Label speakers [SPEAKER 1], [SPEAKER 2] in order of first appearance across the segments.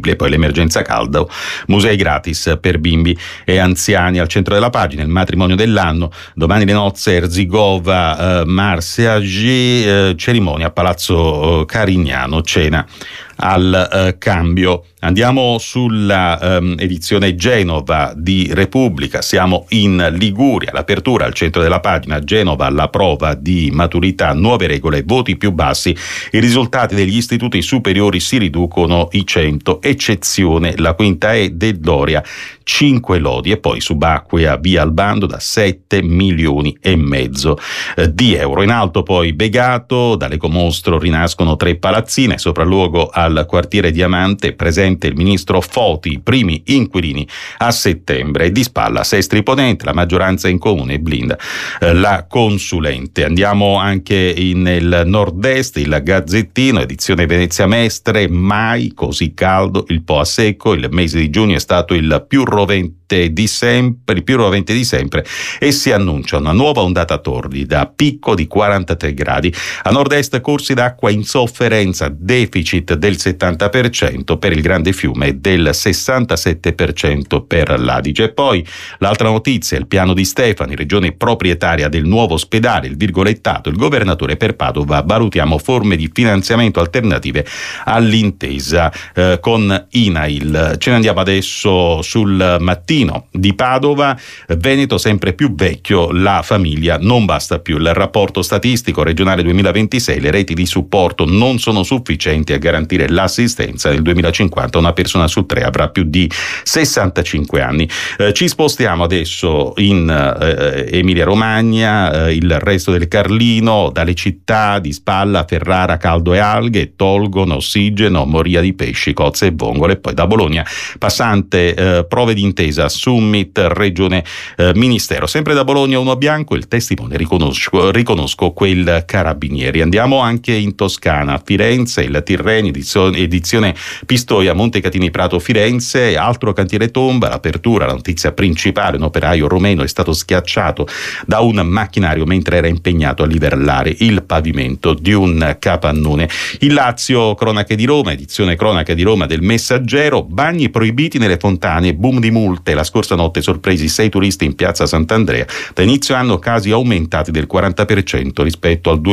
[SPEAKER 1] sostenibile. Poi l'emergenza caldo, musei gratis per bimbi e anziani. Al centro della pagina il matrimonio dell'anno, domani le nozze Erzigova, Marseille, cerimonia a Palazzo Carignano, cena al cambio. Andiamo sulla edizione Genova di Repubblica, siamo in Liguria, l'apertura al centro della pagina, Genova alla prova di maturità, nuove regole, voti più bassi, i risultati degli istituti superiori si riducono i 100, eccezione la quinta E del Doria, 5 lodi, e poi subacquea via al bando da 7,5 milioni di euro. In alto poi Begato, dall'ecomostro rinascono 3 palazzine, sopralluogo al quartiere Diamante, presente il ministro Foti, primi inquilini a settembre, e di spalla Sestri Ponente, la maggioranza in comune blinda la consulente. Andiamo anche nel nord-est, il Gazzettino, edizione Venezia Mestre, mai così caldo, il Po a secco, il mese di giugno è stato il più rovente di sempre, e si annuncia una nuova ondata torrida, picco di 43 gradi. A nord-est corsi d'acqua in sofferenza, deficit del 70% per il Grande Fiume e del 67% per l'Adige. E poi l'altra notizia, il piano di Stefani, regione proprietaria del nuovo ospedale, il virgolettato, il governatore per Padova, valutiamo forme di finanziamento alternative all'intesa con INAIL. Ce ne andiamo adesso sul Mattino di Padova, Veneto sempre più vecchio, la famiglia non basta più. Il rapporto statistico regionale 2026, le reti di supporto non sono sufficienti a garantire l'assistenza. Nel 2050 una persona su 3 avrà più di 65 anni. Ci spostiamo adesso in Emilia Romagna, il resto del Carlino, dalle città di Spalla, Ferrara, Caldo e Alghe tolgono ossigeno, moria di pesci, cozze e vongole. Poi da Bologna, passante, prove d'intesa, summit, regione, ministero. Sempre da Bologna uno bianco, il testimone, riconosco quel carabinieri. Andiamo anche in Toscana, Firenze, il Tirreni, edizione Pistoia, Montecatini Prato, Firenze, altro cantiere tomba, l'apertura, la notizia principale, un operaio romeno è stato schiacciato da un macchinario mentre era impegnato a livellare il pavimento di un capannone. Il Lazio, cronache di Roma, edizione cronache di Roma del Messaggero, bagni proibiti nelle fontane, boom di multe, la scorsa notte sorpresi 6 turisti in piazza Sant'Andrea, da inizio anno casi aumentati del 40% rispetto al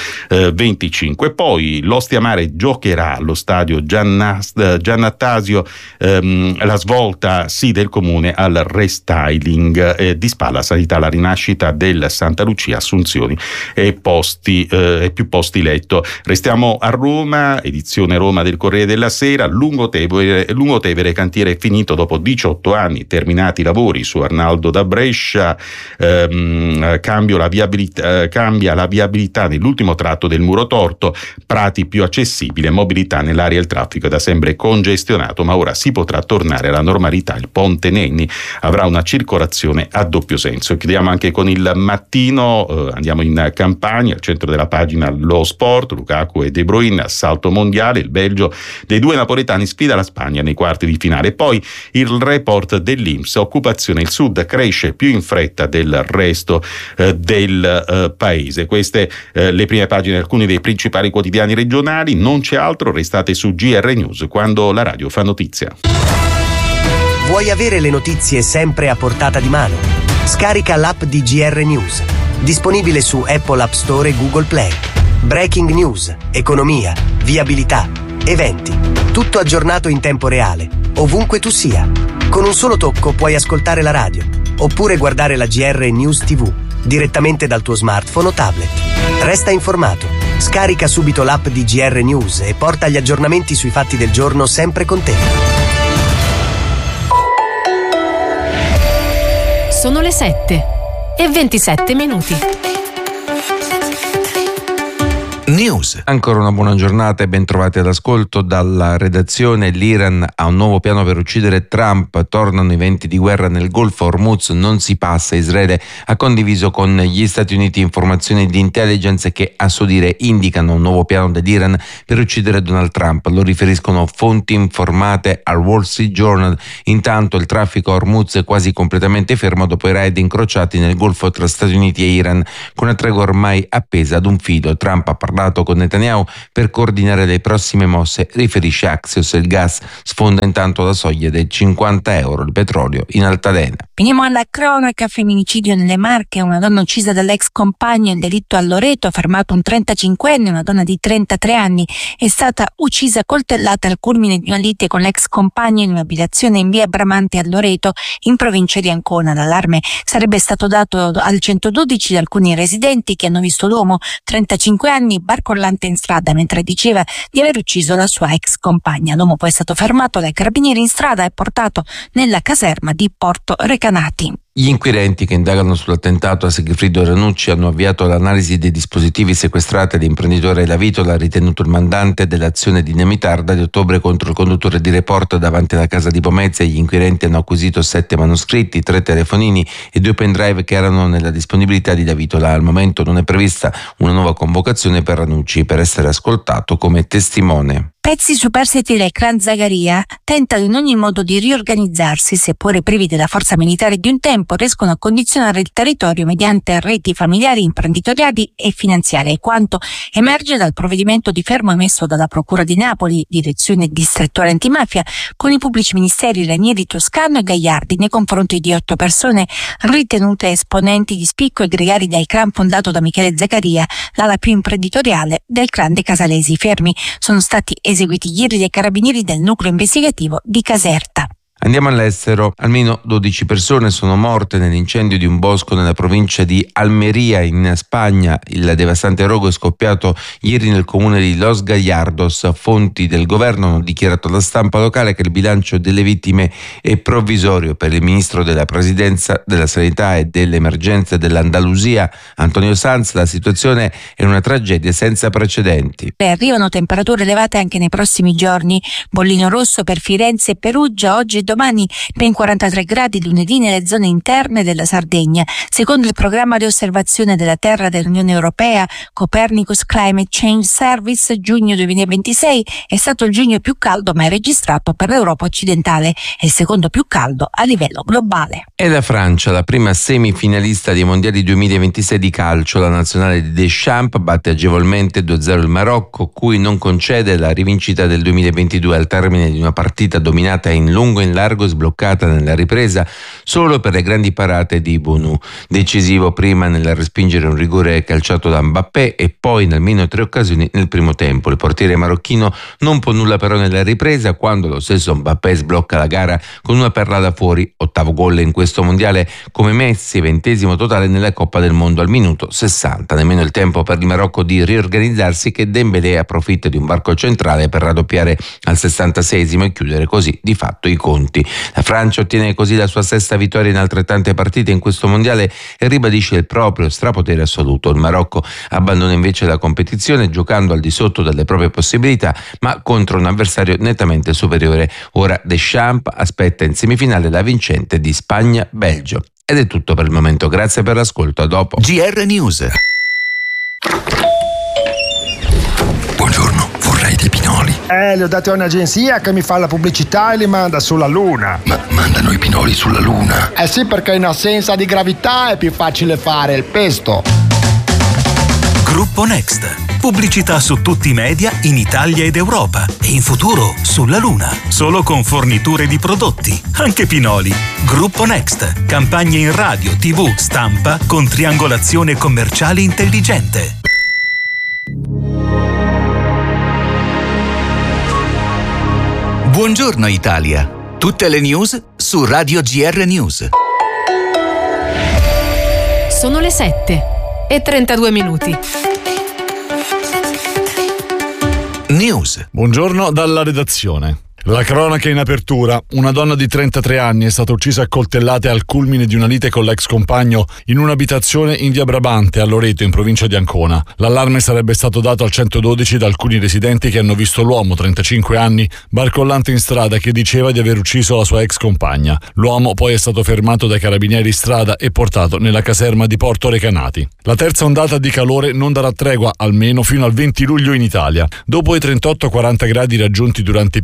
[SPEAKER 1] 2025. Poi l'Ostia Mare giocherà allo stadio Giannattasio, la svolta sì del comune al restyling, di Spalla sanità, la rinascita del Santa Lucia, assunzioni e più posti letto. Restiamo a Roma, edizione Roma del Corriere della Sera, Lungotevere cantiere finito dopo 18 anni, terminati i lavori su Arnaldo da Brescia, cambia la viabilità nell'ultimo tratto del muro torto, prati più accessibile, mobilità nell'area, il traffico è da sempre congestionato, ma ora si potrà tornare alla normalità. Il ponte Nenni avrà una circolazione a doppio senso. Chiudiamo anche con il Mattino, andiamo in Campania, al centro della pagina lo sport, Lukaku e De Bruyne, assalto mondiale, il Belgio dei 2 napoletani sfida la Spagna nei quarti di finale. Poi il report dell'INPS, occupazione, il sud cresce più in fretta del resto del paese. Queste le prime pagine di alcuni dei principali quotidiani regionali. Non c'è altro, restate su GR News, quando la radio fa notizia.
[SPEAKER 2] Vuoi avere le notizie sempre a portata di mano? Scarica l'app di GR News, disponibile su Apple App Store e Google Play. Breaking news, economia, viabilità, eventi, tutto aggiornato in tempo reale, ovunque tu sia. Con un solo tocco puoi ascoltare la radio, oppure guardare la GR News TV, direttamente dal tuo smartphone o tablet. Resta informato. Scarica subito l'app di GR News e porta gli aggiornamenti sui fatti del giorno sempre con te.
[SPEAKER 3] Sono le 7:27.
[SPEAKER 4] News. Ancora una buona giornata e ben trovati all'ascolto dalla redazione. L'Iran ha un nuovo piano per uccidere Trump, tornano i venti di guerra nel Golfo, Hormuz non si passa. Israele ha condiviso con gli Stati Uniti informazioni di intelligence che a suo dire indicano un nuovo piano dell'Iran per uccidere Donald Trump, lo riferiscono fonti informate al Wall Street Journal. Intanto il traffico a Hormuz è quasi completamente fermo dopo i raid incrociati nel Golfo tra Stati Uniti e Iran, con una tregua ormai appesa ad un filo. Trump ha parlato parlato con Netanyahu per coordinare le prossime mosse, riferisce Axios. Il gas sfonda intanto la soglia dei €50, il petrolio in altalena.
[SPEAKER 3] Veniamo alla cronaca: femminicidio nelle Marche, una donna uccisa dall'ex compagno, il delitto a Loreto, fermato un 35enne, una donna di 33 anni è stata uccisa coltellata al culmine di una lite con l'ex compagno in un'abitazione in via Bramante a Loreto, in provincia di Ancona. L'allarme sarebbe stato dato al 112 da alcuni residenti che hanno visto l'uomo, 35 anni, barcollante in strada mentre diceva di aver ucciso la sua ex compagna. L'uomo poi è stato fermato dai carabinieri in strada e portato nella caserma di Porto Recanati.
[SPEAKER 4] Gli inquirenti che indagano sull'attentato a Sigfrido Ranucci hanno avviato l'analisi dei dispositivi sequestrati all'imprenditore La Vitola, ritenuto il mandante dell'azione dinamitarda di ottobre contro il conduttore di Report davanti alla casa di Pomezia. Gli inquirenti hanno acquisito 7 manoscritti, 3 telefonini e 2 pendrive che erano nella disponibilità di La Vitola. Al momento non è prevista una nuova convocazione per Ranucci per essere ascoltato come testimone.
[SPEAKER 3] Pezzi superstiti del clan Zagaria tentano in ogni modo di riorganizzarsi, seppure privi della forza militare di un tempo, riescono a condizionare il territorio mediante reti familiari, imprenditoriali e finanziarie, quanto emerge dal provvedimento di fermo emesso dalla Procura di Napoli, Direzione Distrettuale Antimafia, con i pubblici ministeri Ranieri, Toscano e Gagliardi nei confronti di 8 persone ritenute esponenti di spicco e gregari del clan fondato da Michele Zagaria, l'ala più imprenditoriale del clan dei Casalesi. Fermi sono stati eseguiti ieri dai carabinieri del nucleo investigativo di Caserta.
[SPEAKER 4] Andiamo all'estero. Almeno 12 persone sono morte nell'incendio di un bosco nella provincia di Almeria in Spagna. Il devastante rogo è scoppiato ieri nel comune di Los Gallardos. Fonti del governo hanno dichiarato alla stampa locale che il bilancio delle vittime è provvisorio. Per il ministro della Presidenza, della Sanità e delle Emergenze dell'Andalusia, Antonio Sanz, la situazione è una tragedia senza precedenti.
[SPEAKER 3] Arrivano temperature elevate anche nei prossimi giorni. Bollino rosso per Firenze e Perugia, oggi e domani ben 43 gradi lunedì nelle zone interne della Sardegna. Secondo il programma di osservazione della Terra dell'Unione Europea Copernicus Climate Change Service, giugno 2026 è stato il giugno più caldo mai registrato per l'Europa occidentale e il secondo più caldo a livello globale.
[SPEAKER 4] E la Francia, la prima semifinalista dei mondiali 2026 di calcio, la nazionale di Deschamps batte agevolmente 2-0 il Marocco, cui non concede la rivincita del 2022 al termine di una partita dominata in lungo e in largo, sbloccata nella ripresa solo per le grandi parate di Bounou. Decisivo prima nel respingere un rigore calciato da Mbappé e poi in almeno 3 occasioni nel primo tempo. Il portiere marocchino non può nulla però nella ripresa, quando lo stesso Mbappé sblocca la gara con una perla da fuori, 8º gol in questo mondiale come Messi, 20° totale nella Coppa del Mondo al minuto 60. Nemmeno il tempo per il Marocco di riorganizzarsi, che Dembélé approfitta di un varco centrale per raddoppiare al 66° e chiudere così di fatto i conti. La Francia ottiene così la sua 6ª vittoria in altrettante partite in questo mondiale e ribadisce il proprio strapotere assoluto. Il Marocco abbandona invece la competizione giocando al di sotto delle proprie possibilità, ma contro un avversario nettamente superiore. Ora Deschamps aspetta in semifinale la vincente di Spagna-Belgio. Ed è tutto per il momento, grazie per l'ascolto, a dopo.
[SPEAKER 5] GR News. Buongiorno, vorrei dei pinoli.
[SPEAKER 6] Li ho dati a un'agenzia che mi fa la pubblicità e li manda sulla Luna.
[SPEAKER 5] Ma mandano i pinoli sulla Luna?
[SPEAKER 6] Eh sì, perché in assenza di gravità è più facile fare il pesto.
[SPEAKER 7] Gruppo Next. Pubblicità su tutti i media in Italia ed Europa e in futuro sulla Luna. Solo con forniture di prodotti, anche pinoli. Gruppo Next. Campagne in radio, TV, stampa con triangolazione commerciale intelligente.
[SPEAKER 5] Buongiorno Italia. Tutte le news su Radio GR News.
[SPEAKER 8] Sono le 7:32.
[SPEAKER 5] News.
[SPEAKER 9] Buongiorno dalla redazione. La cronaca in apertura. Una donna di 33 anni è stata uccisa a coltellate al culmine di una lite con l'ex compagno in un'abitazione in via Brabante a Loreto, in provincia di Ancona. L'allarme sarebbe stato dato al 112 da alcuni residenti che hanno visto l'uomo, 35 anni, barcollante in strada, che diceva di aver ucciso la sua ex compagna. L'uomo poi è stato fermato dai carabinieri in strada e portato nella caserma di Porto Recanati. La terza ondata di calore non darà tregua almeno fino al 20 luglio in Italia. Dopo i 38-40 gradi raggiunti durante i picchi estremi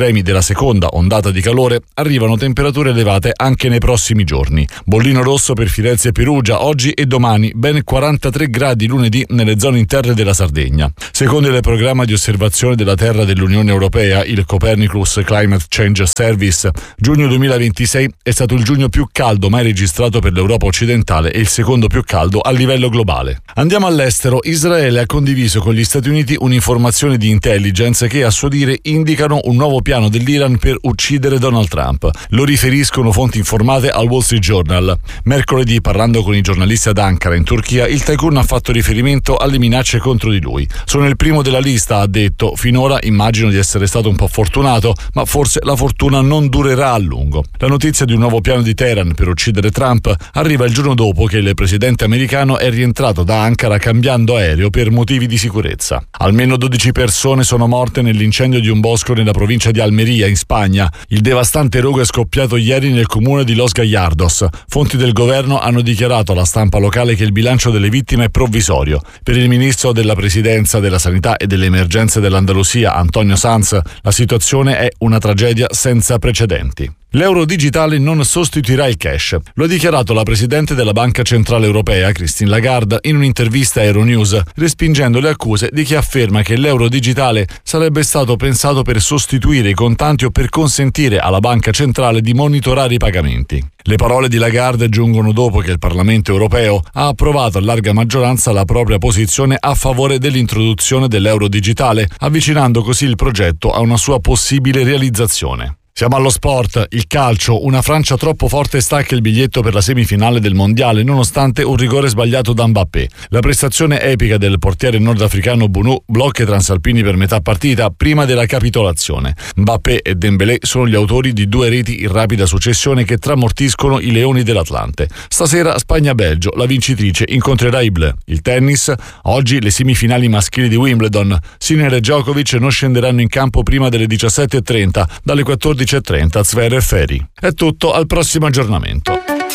[SPEAKER 9] estremi della seconda ondata di calore arrivano temperature elevate anche nei prossimi giorni. Bollino rosso per Firenze e Perugia oggi e domani, ben 43 gradi lunedì nelle zone interne della Sardegna. Secondo il programma di osservazione della Terra dell'Unione Europea, il Copernicus Climate Change Service, giugno 2026 è stato il giugno più caldo mai registrato per l'Europa occidentale e il secondo più caldo a livello globale. Andiamo all'estero. Israele ha condiviso con gli Stati Uniti un'informazione di intelligence che, a suo dire, indicano un nuovo piano dell'Iran per uccidere Donald Trump. Lo riferiscono fonti informate al Wall Street Journal. Mercoledì, parlando con i giornalisti ad Ankara, in Turchia, il tycoon ha fatto riferimento alle minacce contro di lui. Sono il primo della lista, ha detto. Finora immagino di essere stato un po' fortunato, ma forse la fortuna non durerà a lungo. La notizia di un nuovo piano di Teheran per uccidere Trump arriva il giorno dopo che il presidente americano è rientrato da Ankara cambiando aereo per motivi di sicurezza. Almeno 12 persone sono morte nell'incendio di un bosco nella provincia di Almeria, in Spagna. Il devastante rogo è scoppiato ieri nel comune di Los Gallardos. Fonti del governo hanno dichiarato alla stampa locale che il bilancio delle vittime è provvisorio. Per il ministro della Presidenza, della Sanità e delle Emergenze dell'Andalusia, Antonio Sanz, la situazione è una tragedia senza precedenti. L'euro digitale non sostituirà il cash. Lo ha dichiarato la presidente della Banca Centrale Europea, Christine Lagarde, in un'intervista a Euronews, respingendo le accuse di chi afferma che l'euro digitale sarebbe stato pensato per sostituire i contanti o per consentire alla Banca Centrale di monitorare i pagamenti. Le parole di Lagarde giungono dopo che il Parlamento europeo ha approvato a larga maggioranza la propria posizione a favore dell'introduzione dell'euro digitale, avvicinando così il progetto a una sua possibile realizzazione. Siamo allo sport, il calcio, una Francia troppo forte stacca il biglietto per la semifinale del mondiale nonostante un rigore sbagliato da Mbappé. La prestazione epica del portiere nordafricano Bounou blocca i transalpini per metà partita prima della capitolazione. Mbappé e Dembélé sono gli autori di 2 reti in rapida successione che tramortiscono i leoni dell'Atlante. Stasera Spagna-Belgio, la vincitrice incontrerà i Bleu. Il tennis, oggi le semifinali maschili di Wimbledon. Sinner e Djokovic non scenderanno in campo prima delle 17:30, dalle 14:30 Zverev e Ferri. È tutto, al prossimo aggiornamento.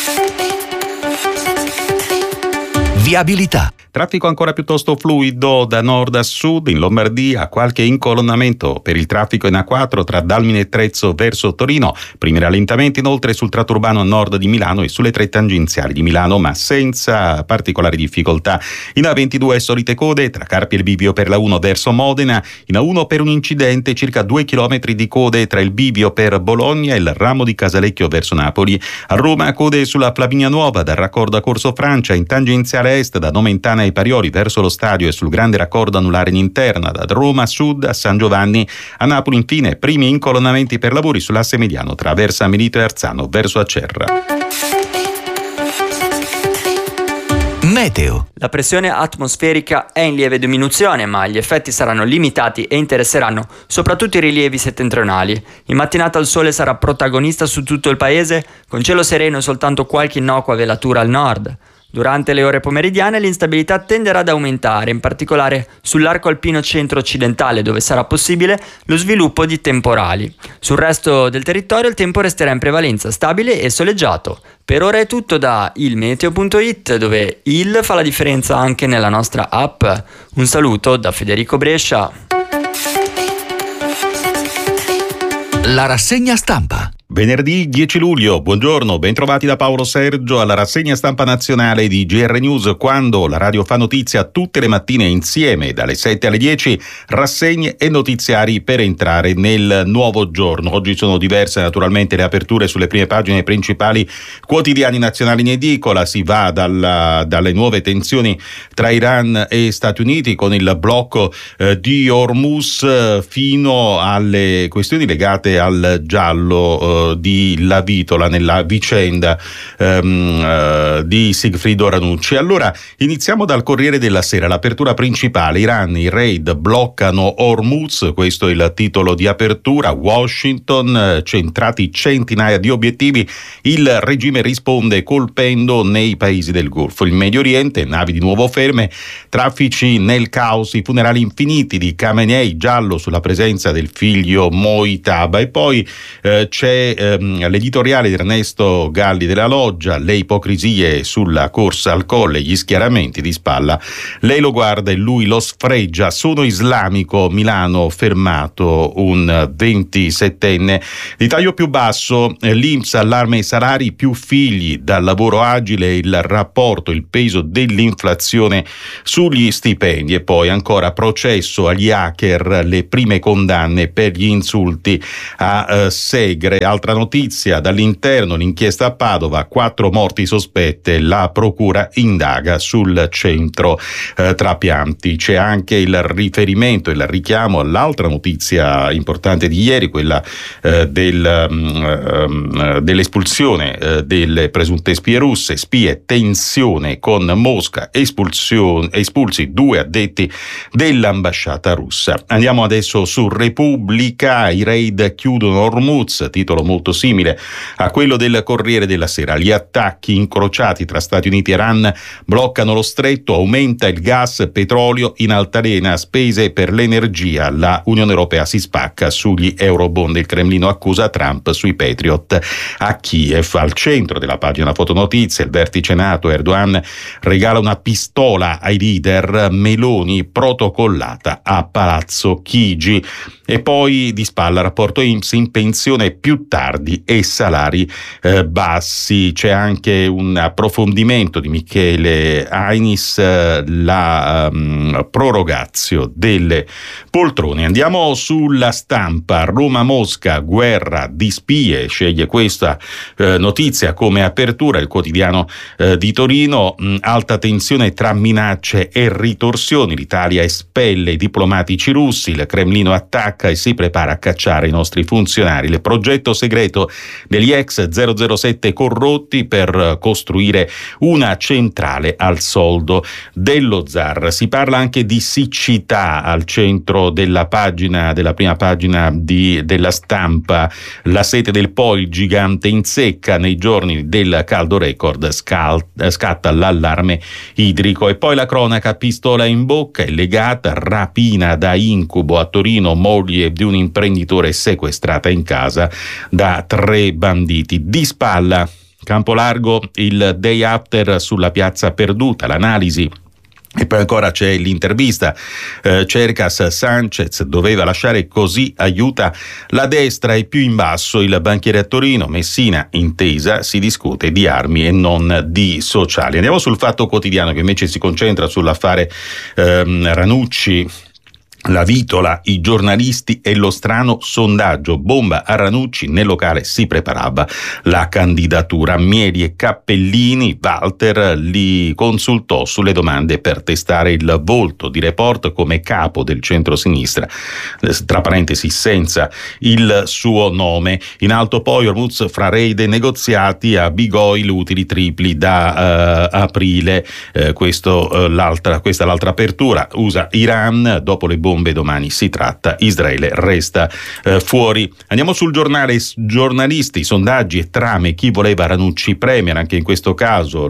[SPEAKER 5] Viabilità.
[SPEAKER 1] Traffico ancora piuttosto fluido da nord a sud in Lombardia, qualche incolonnamento per il traffico in A4 tra Dalmine e Trezzo verso Torino, primi rallentamenti inoltre sul tratto urbano a nord di Milano e sulle 3 tangenziali di Milano, ma senza particolari difficoltà. In A22 solite code tra Carpi e il bivio per la 1 verso Modena, in A1 per un incidente circa 2 chilometri di code tra il bivio per Bologna e il ramo di Casalecchio verso Napoli. A Roma code sulla Flaminia Nuova dal raccordo a Corso Francia, in tangenziale est da Nomentana ai Parioli verso lo stadio e sul grande raccordo anulare in interna da Roma Sud a San Giovanni. A Napoli infine primi incolonnamenti per lavori sull'asse mediano tra Versa Milito e Arzano verso Acerra.
[SPEAKER 5] Meteo.
[SPEAKER 10] La pressione atmosferica è in lieve diminuzione, ma gli effetti saranno limitati e interesseranno soprattutto i rilievi settentrionali. In mattinata il sole sarà protagonista su tutto il paese, con cielo sereno e soltanto qualche innocua velatura al nord. Durante le ore pomeridiane l'instabilità tenderà ad aumentare, in particolare sull'arco alpino centro-occidentale, dove sarà possibile lo sviluppo di temporali. Sul resto del territorio il tempo resterà in prevalenza stabile e soleggiato. Per ora è tutto da ilmeteo.it, dove il fa la differenza anche nella nostra app. Un saluto da Federico Brescia.
[SPEAKER 5] La rassegna stampa.
[SPEAKER 1] Venerdì 10 luglio, buongiorno, bentrovati da Paolo Sergio alla rassegna stampa nazionale di GR News, quando la radio fa notizia tutte le mattine insieme dalle 7 alle 10, rassegne e notiziari per entrare nel nuovo giorno. Oggi sono diverse naturalmente le aperture sulle prime pagine principali quotidiani nazionali in edicola, si va dalle nuove tensioni tra Iran e Stati Uniti con il blocco di Hormuz fino alle questioni legate al giallo di La Vitola nella vicenda di Sigfrido Ranucci. Allora iniziamo dal Corriere della Sera, l'apertura principale: Iran, i raid bloccano Hormuz, questo è il titolo di apertura. Washington, centrati centinaia di obiettivi, il regime risponde colpendo nei paesi del Golfo. Il Medio Oriente, navi di nuovo ferme, traffici nel caos, i funerali infiniti di Khamenei, giallo sulla presenza del figlio Mojtaba, e poi c'è l'editoriale di Ernesto Galli della Loggia, le ipocrisie sulla corsa al colle, gli schieramenti di Spalla, lei lo guarda e lui lo sfregia. Sono islamico, Milano, fermato un 27enne. Di taglio più basso, l'INPS allarma i salari, più figli, dal lavoro agile, il rapporto, il peso dell'inflazione sugli stipendi. E poi ancora processo agli hacker, le prime condanne per gli insulti a Segre. Altra notizia dall'interno, l'inchiesta a Padova, 4 morti sospette, la procura indaga sul centro trapianti. C'è anche il riferimento, il richiamo all'altra notizia importante di ieri, quella dell'espulsione delle presunte spie russe, tensione con Mosca, espulsi 2 addetti dell'ambasciata russa. Andiamo adesso su Repubblica, i raid chiudono Hormuz, titolo molto simile a quello del Corriere della Sera. Gli attacchi incrociati tra Stati Uniti e Iran bloccano lo stretto, aumenta il gas, petrolio in altalena, spese per l'energia, la Unione Europea si spacca sugli eurobond, il Cremlino accusa Trump sui Patriot a Kiev. Al centro della pagina fotonotizie, il vertice NATO, Erdogan regala una pistola ai leader, Meloni protocollata a Palazzo Chigi. E poi di Spalla, rapporto INPS, in pensione più tardi e salari bassi. C'è anche un approfondimento di Michele Ainis, la prorogatio delle poltrone. Andiamo sulla Stampa, Roma-Mosca, guerra di spie, sceglie questa notizia come apertura il quotidiano di Torino. Alta tensione tra minacce e ritorsioni, l'Italia espelle i diplomatici russi, il Cremlino attacca e si prepara a cacciare i nostri funzionari. Il progetto segreto degli ex 007 corrotti per costruire una centrale al soldo dello zar. Si parla anche di siccità al centro della prima pagina della Stampa. La sete del Po, il gigante in secca, nei giorni del caldo record scatta l'allarme idrico. E poi la cronaca, pistola in bocca, è legata, rapina da incubo a Torino, moglie di un imprenditore sequestrata in casa da 3 banditi. Di Spalla, Campo Largo, il day after sulla piazza perduta, l'analisi. E poi ancora c'è l'intervista, Cercas, Sanchez doveva lasciare così aiuta la destra. E più in basso il banchiere a Torino, Messina intesa, si discute di armi e non di sociali. Andiamo sul Fatto Quotidiano, che invece si concentra sull'affare Ranucci, la vitola, i giornalisti e lo strano sondaggio. Bomba a Ranucci, nel locale si preparava la candidatura. Mieli e Cappellini, Walter li consultò sulle domande per testare il volto di Report come capo del centro-sinistra, tra parentesi senza il suo nome. In alto poi Hormuz, fra raid e negoziati, a Bigoi utili tripli da aprile. Questa è l'altra apertura. USA-Iran, dopo le bombe domani si tratta, Israele resta fuori. Andiamo sul Giornale, giornalisti, sondaggi e trame, chi voleva Ranucci premier. Anche in questo caso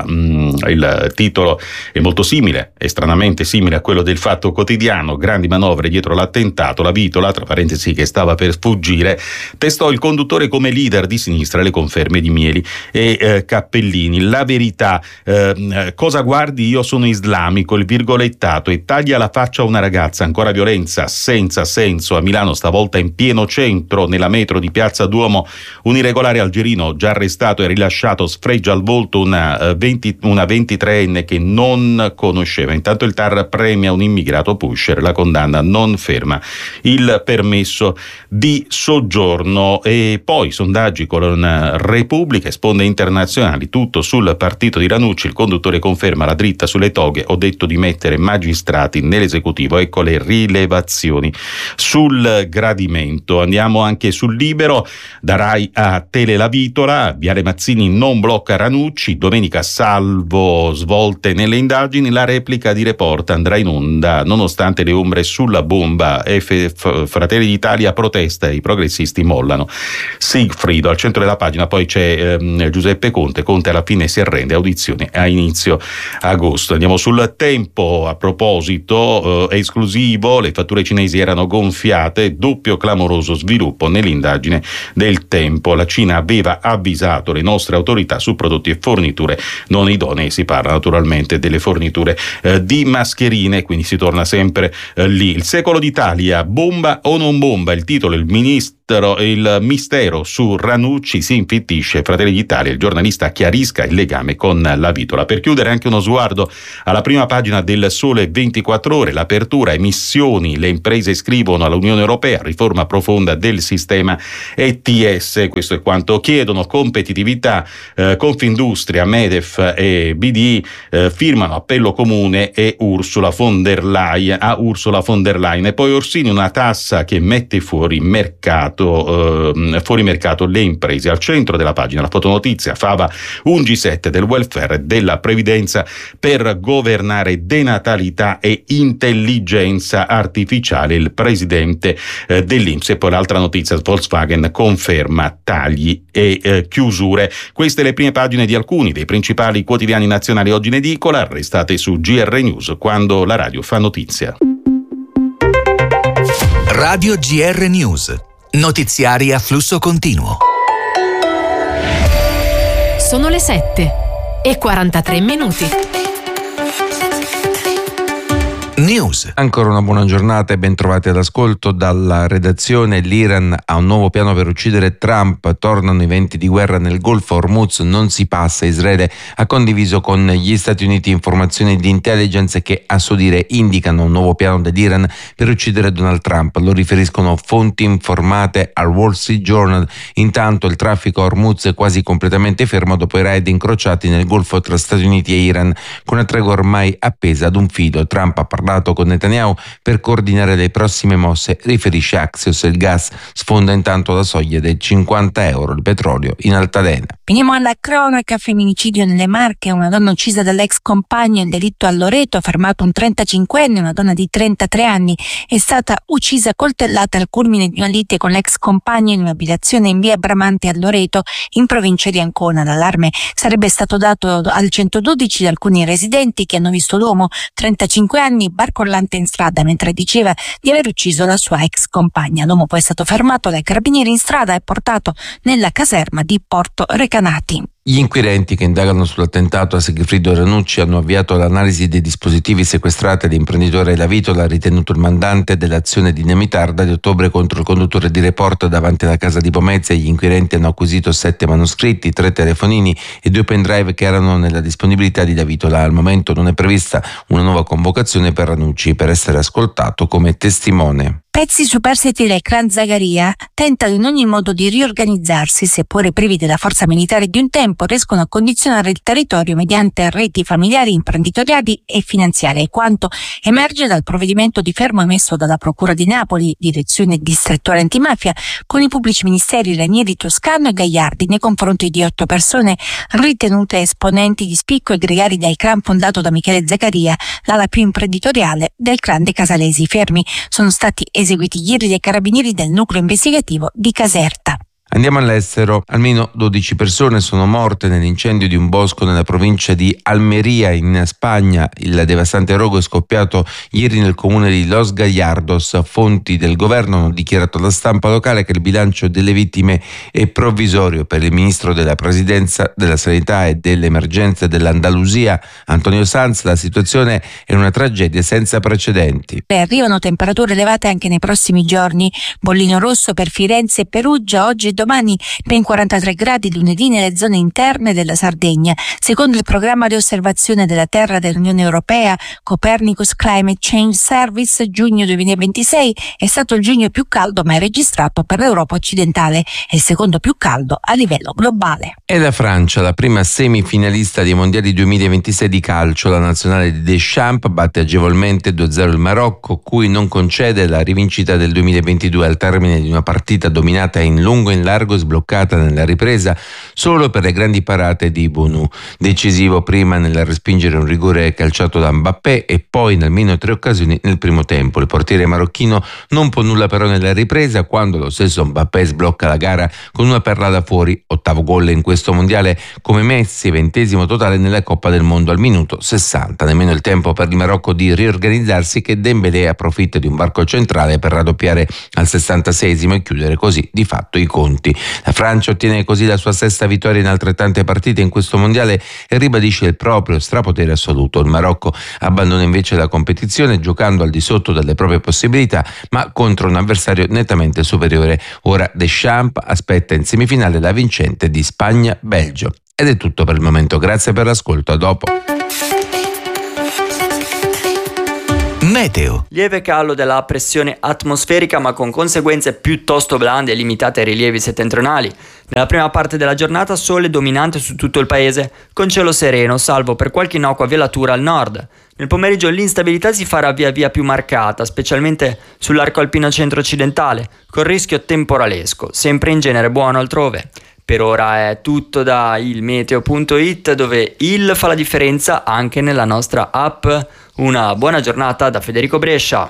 [SPEAKER 1] il titolo è molto simile, è stranamente simile a quello del Fatto Quotidiano. Grandi manovre dietro l'attentato, la vitola, tra parentesi, che stava per fuggire, testò il conduttore come leader di sinistra, le conferme di Mieli e Cappellini. La verità, cosa guardi, io sono islamico, il virgolettato, e taglia la faccia a una ragazza. Ancora violenza senza senso a Milano, stavolta in pieno centro, nella metro di Piazza Duomo. Un irregolare algerino già arrestato e rilasciato sfregia al volto una 23enne che non conosceva. Intanto il TAR premia un immigrato pusher, la condanna non ferma il permesso di soggiorno. E poi sondaggi con Repubblica e sponde internazionali, tutto sul partito di Ranucci. Il conduttore conferma la dritta sulle toghe, ho detto di mettere magistrati nell'esecutivo, ecco le rilevazioni sul gradimento. Andiamo anche sul Libero, da Rai a Tele la vitola, Viale Mazzini non blocca Ranucci, domenica salvo svolte nelle indagini, la replica di Report andrà in onda nonostante le ombre sulla bomba. Fratelli d'Italia protesta e i progressisti mollano Sigfrido. Al centro della pagina poi c'è Giuseppe Conte alla fine si arrende, audizione a inizio agosto. Andiamo sul Tempo, a proposito esclusiva motivo? Le fatture cinesi erano gonfiate, doppio clamoroso sviluppo nell'indagine del Tempo. La Cina aveva avvisato le nostre autorità su prodotti e forniture non idonei. Si parla naturalmente delle forniture di mascherine, quindi si torna sempre lì. Il secolo d'Italia, bomba o non bomba? Il titolo, il mistero su Ranucci si infittisce. Fratelli d'Italia, il giornalista chiarisca il legame con la Vitola. Per chiudere anche uno sguardo alla prima pagina del Sole 24 Ore, l'apertura emissioni, le imprese scrivono all'Unione Europea, riforma profonda del sistema ETS, questo è quanto chiedono. Competitività, Confindustria, Medef e BDI firmano appello comune e Ursula von der Leyen e poi Orsini, una tassa che mette fuori mercato le imprese. Al centro della pagina la fotonotizia, Fava, un G7 del welfare e della previdenza per governare denatalità e intelligenza artificiale, il presidente dell'INPS. E poi l'altra notizia, Volkswagen conferma tagli e chiusure. Queste le prime pagine di alcuni dei principali quotidiani nazionali oggi in edicola. Restate su GR News, quando la radio fa notizia.
[SPEAKER 5] Radio GR News. Notiziari a flusso continuo.
[SPEAKER 8] Sono le 7:43.
[SPEAKER 5] News.
[SPEAKER 4] Ancora una buona giornata e ben trovati all'ascolto dalla redazione. L'Iran ha un nuovo piano per uccidere Trump, tornano i venti di guerra nel Golfo, Hormuz non si passa. Israele ha condiviso con gli Stati Uniti informazioni di intelligence che a suo dire indicano un nuovo piano dell'Iran per uccidere Donald Trump, lo riferiscono fonti informate al Wall Street Journal. Intanto il traffico a Hormuz è quasi completamente fermo dopo i raid incrociati nel Golfo tra Stati Uniti e Iran, con una tregua ormai appesa ad un filo. Trump ha parlato con Netanyahu per coordinare le prossime mosse, riferisce Axios. Il gas sfonda intanto la soglia dei €50, il petrolio in altalena.
[SPEAKER 3] Finiamo alla cronaca. Femminicidio nelle Marche, una donna uccisa dall'ex compagno, il delitto a Loreto, fermato un 35enne, una donna di 33 anni è stata uccisa coltellata al culmine di una lite con l'ex compagno in un'abitazione in via Bramante a Loreto, in provincia di Ancona. L'allarme sarebbe stato dato al 112 da alcuni residenti che hanno visto l'uomo, 35 anni, barcollante in strada mentre diceva di aver ucciso la sua ex compagna. L'uomo poi è stato fermato dai carabinieri in strada e portato nella caserma di Porto Recanati.
[SPEAKER 4] Gli inquirenti che indagano sull'attentato a Sigfrido Ranucci hanno avviato l'analisi dei dispositivi sequestrati all'imprenditore La Vitola, ritenuto il mandante dell'azione dinamitarda di ottobre contro il conduttore di Report davanti alla casa di Pomezia. Gli inquirenti hanno acquisito 7 manoscritti, 3 telefonini e 2 pendrive che erano nella disponibilità di La Vitola. Al momento non è prevista una nuova convocazione per Ranucci per essere ascoltato come testimone.
[SPEAKER 3] Pezzi superstiti del clan Zagaria tentano in ogni modo di riorganizzarsi, seppure privi della forza militare di un tempo, riescono a condizionare il territorio mediante reti familiari, imprenditoriali e finanziarie, quanto emerge dal provvedimento di fermo emesso dalla Procura di Napoli, Direzione Distrettuale Antimafia, con i pubblici ministeri Ranieri, Toscano e Gagliardi nei confronti di 8 persone ritenute esponenti di spicco e gregari del clan fondato da Michele Zagaria, l'ala più imprenditoriale del clan dei Casalesi. Fermi sono stati eseguiti ieri dai carabinieri del nucleo investigativo di Caserta.
[SPEAKER 4] Andiamo all'estero. Almeno 12 persone sono morte nell'incendio di un bosco nella provincia di Almeria in Spagna. Il devastante rogo è scoppiato ieri nel comune di Los Gallardos. Fonti del governo hanno dichiarato alla stampa locale che il bilancio delle vittime è provvisorio. Per il ministro della Presidenza, della Sanità e delle Emergenze dell'Andalusia, Antonio Sanz, la situazione è una tragedia senza precedenti.
[SPEAKER 3] Arrivano temperature elevate anche nei prossimi giorni. Bollino rosso per Firenze e Perugia, oggi e domani ben 43 gradi lunedì nelle zone interne della Sardegna. Secondo il programma di osservazione della Terra dell'Unione Europea Copernicus Climate Change Service, giugno 2026 è stato il giugno più caldo mai registrato per l'Europa occidentale e il secondo più caldo a livello globale.
[SPEAKER 4] E la Francia, la prima semifinalista dei mondiali 2026 di calcio, la nazionale di Deschamps batte agevolmente 2-0 il Marocco, cui non concede la rivincita del 2022 al termine di una partita dominata in lungo e in largo sbloccata nella ripresa solo per le grandi parate di Bonu, decisivo prima nel respingere un rigore calciato da Mbappé e poi in almeno 3 occasioni nel primo tempo. Il portiere marocchino non può nulla però nella ripresa, quando lo stesso Mbappé sblocca la gara con una perla da fuori, 8º gol in questo mondiale come Messi, 20° totale nella Coppa del Mondo al minuto 60. Nemmeno il tempo per il Marocco di riorganizzarsi, che Dembélé approfitta di un varco centrale per raddoppiare al 66° e chiudere così di fatto i conti. La Francia ottiene così la sua 6ª vittoria in altrettante partite in questo mondiale e ribadisce il proprio strapotere assoluto. Il Marocco abbandona invece la competizione giocando al di sotto delle proprie possibilità, ma contro un avversario nettamente superiore. Ora Deschamps aspetta in semifinale la vincente di Spagna-Belgio. Ed è tutto per il momento, grazie per l'ascolto, a dopo.
[SPEAKER 5] Meteo.
[SPEAKER 10] Lieve calo della pressione atmosferica, ma con conseguenze piuttosto blande e limitate ai rilievi settentrionali. Nella prima parte della giornata sole dominante su tutto il paese, con cielo sereno, salvo per qualche innocua velatura al nord. Nel pomeriggio l'instabilità si farà via via più marcata, specialmente sull'arco alpino centro-occidentale, con rischio temporalesco, sempre in genere buono altrove. Per ora è tutto da ilmeteo.it, dove il fa la differenza anche nella nostra app. Una buona giornata da Federico Brescia.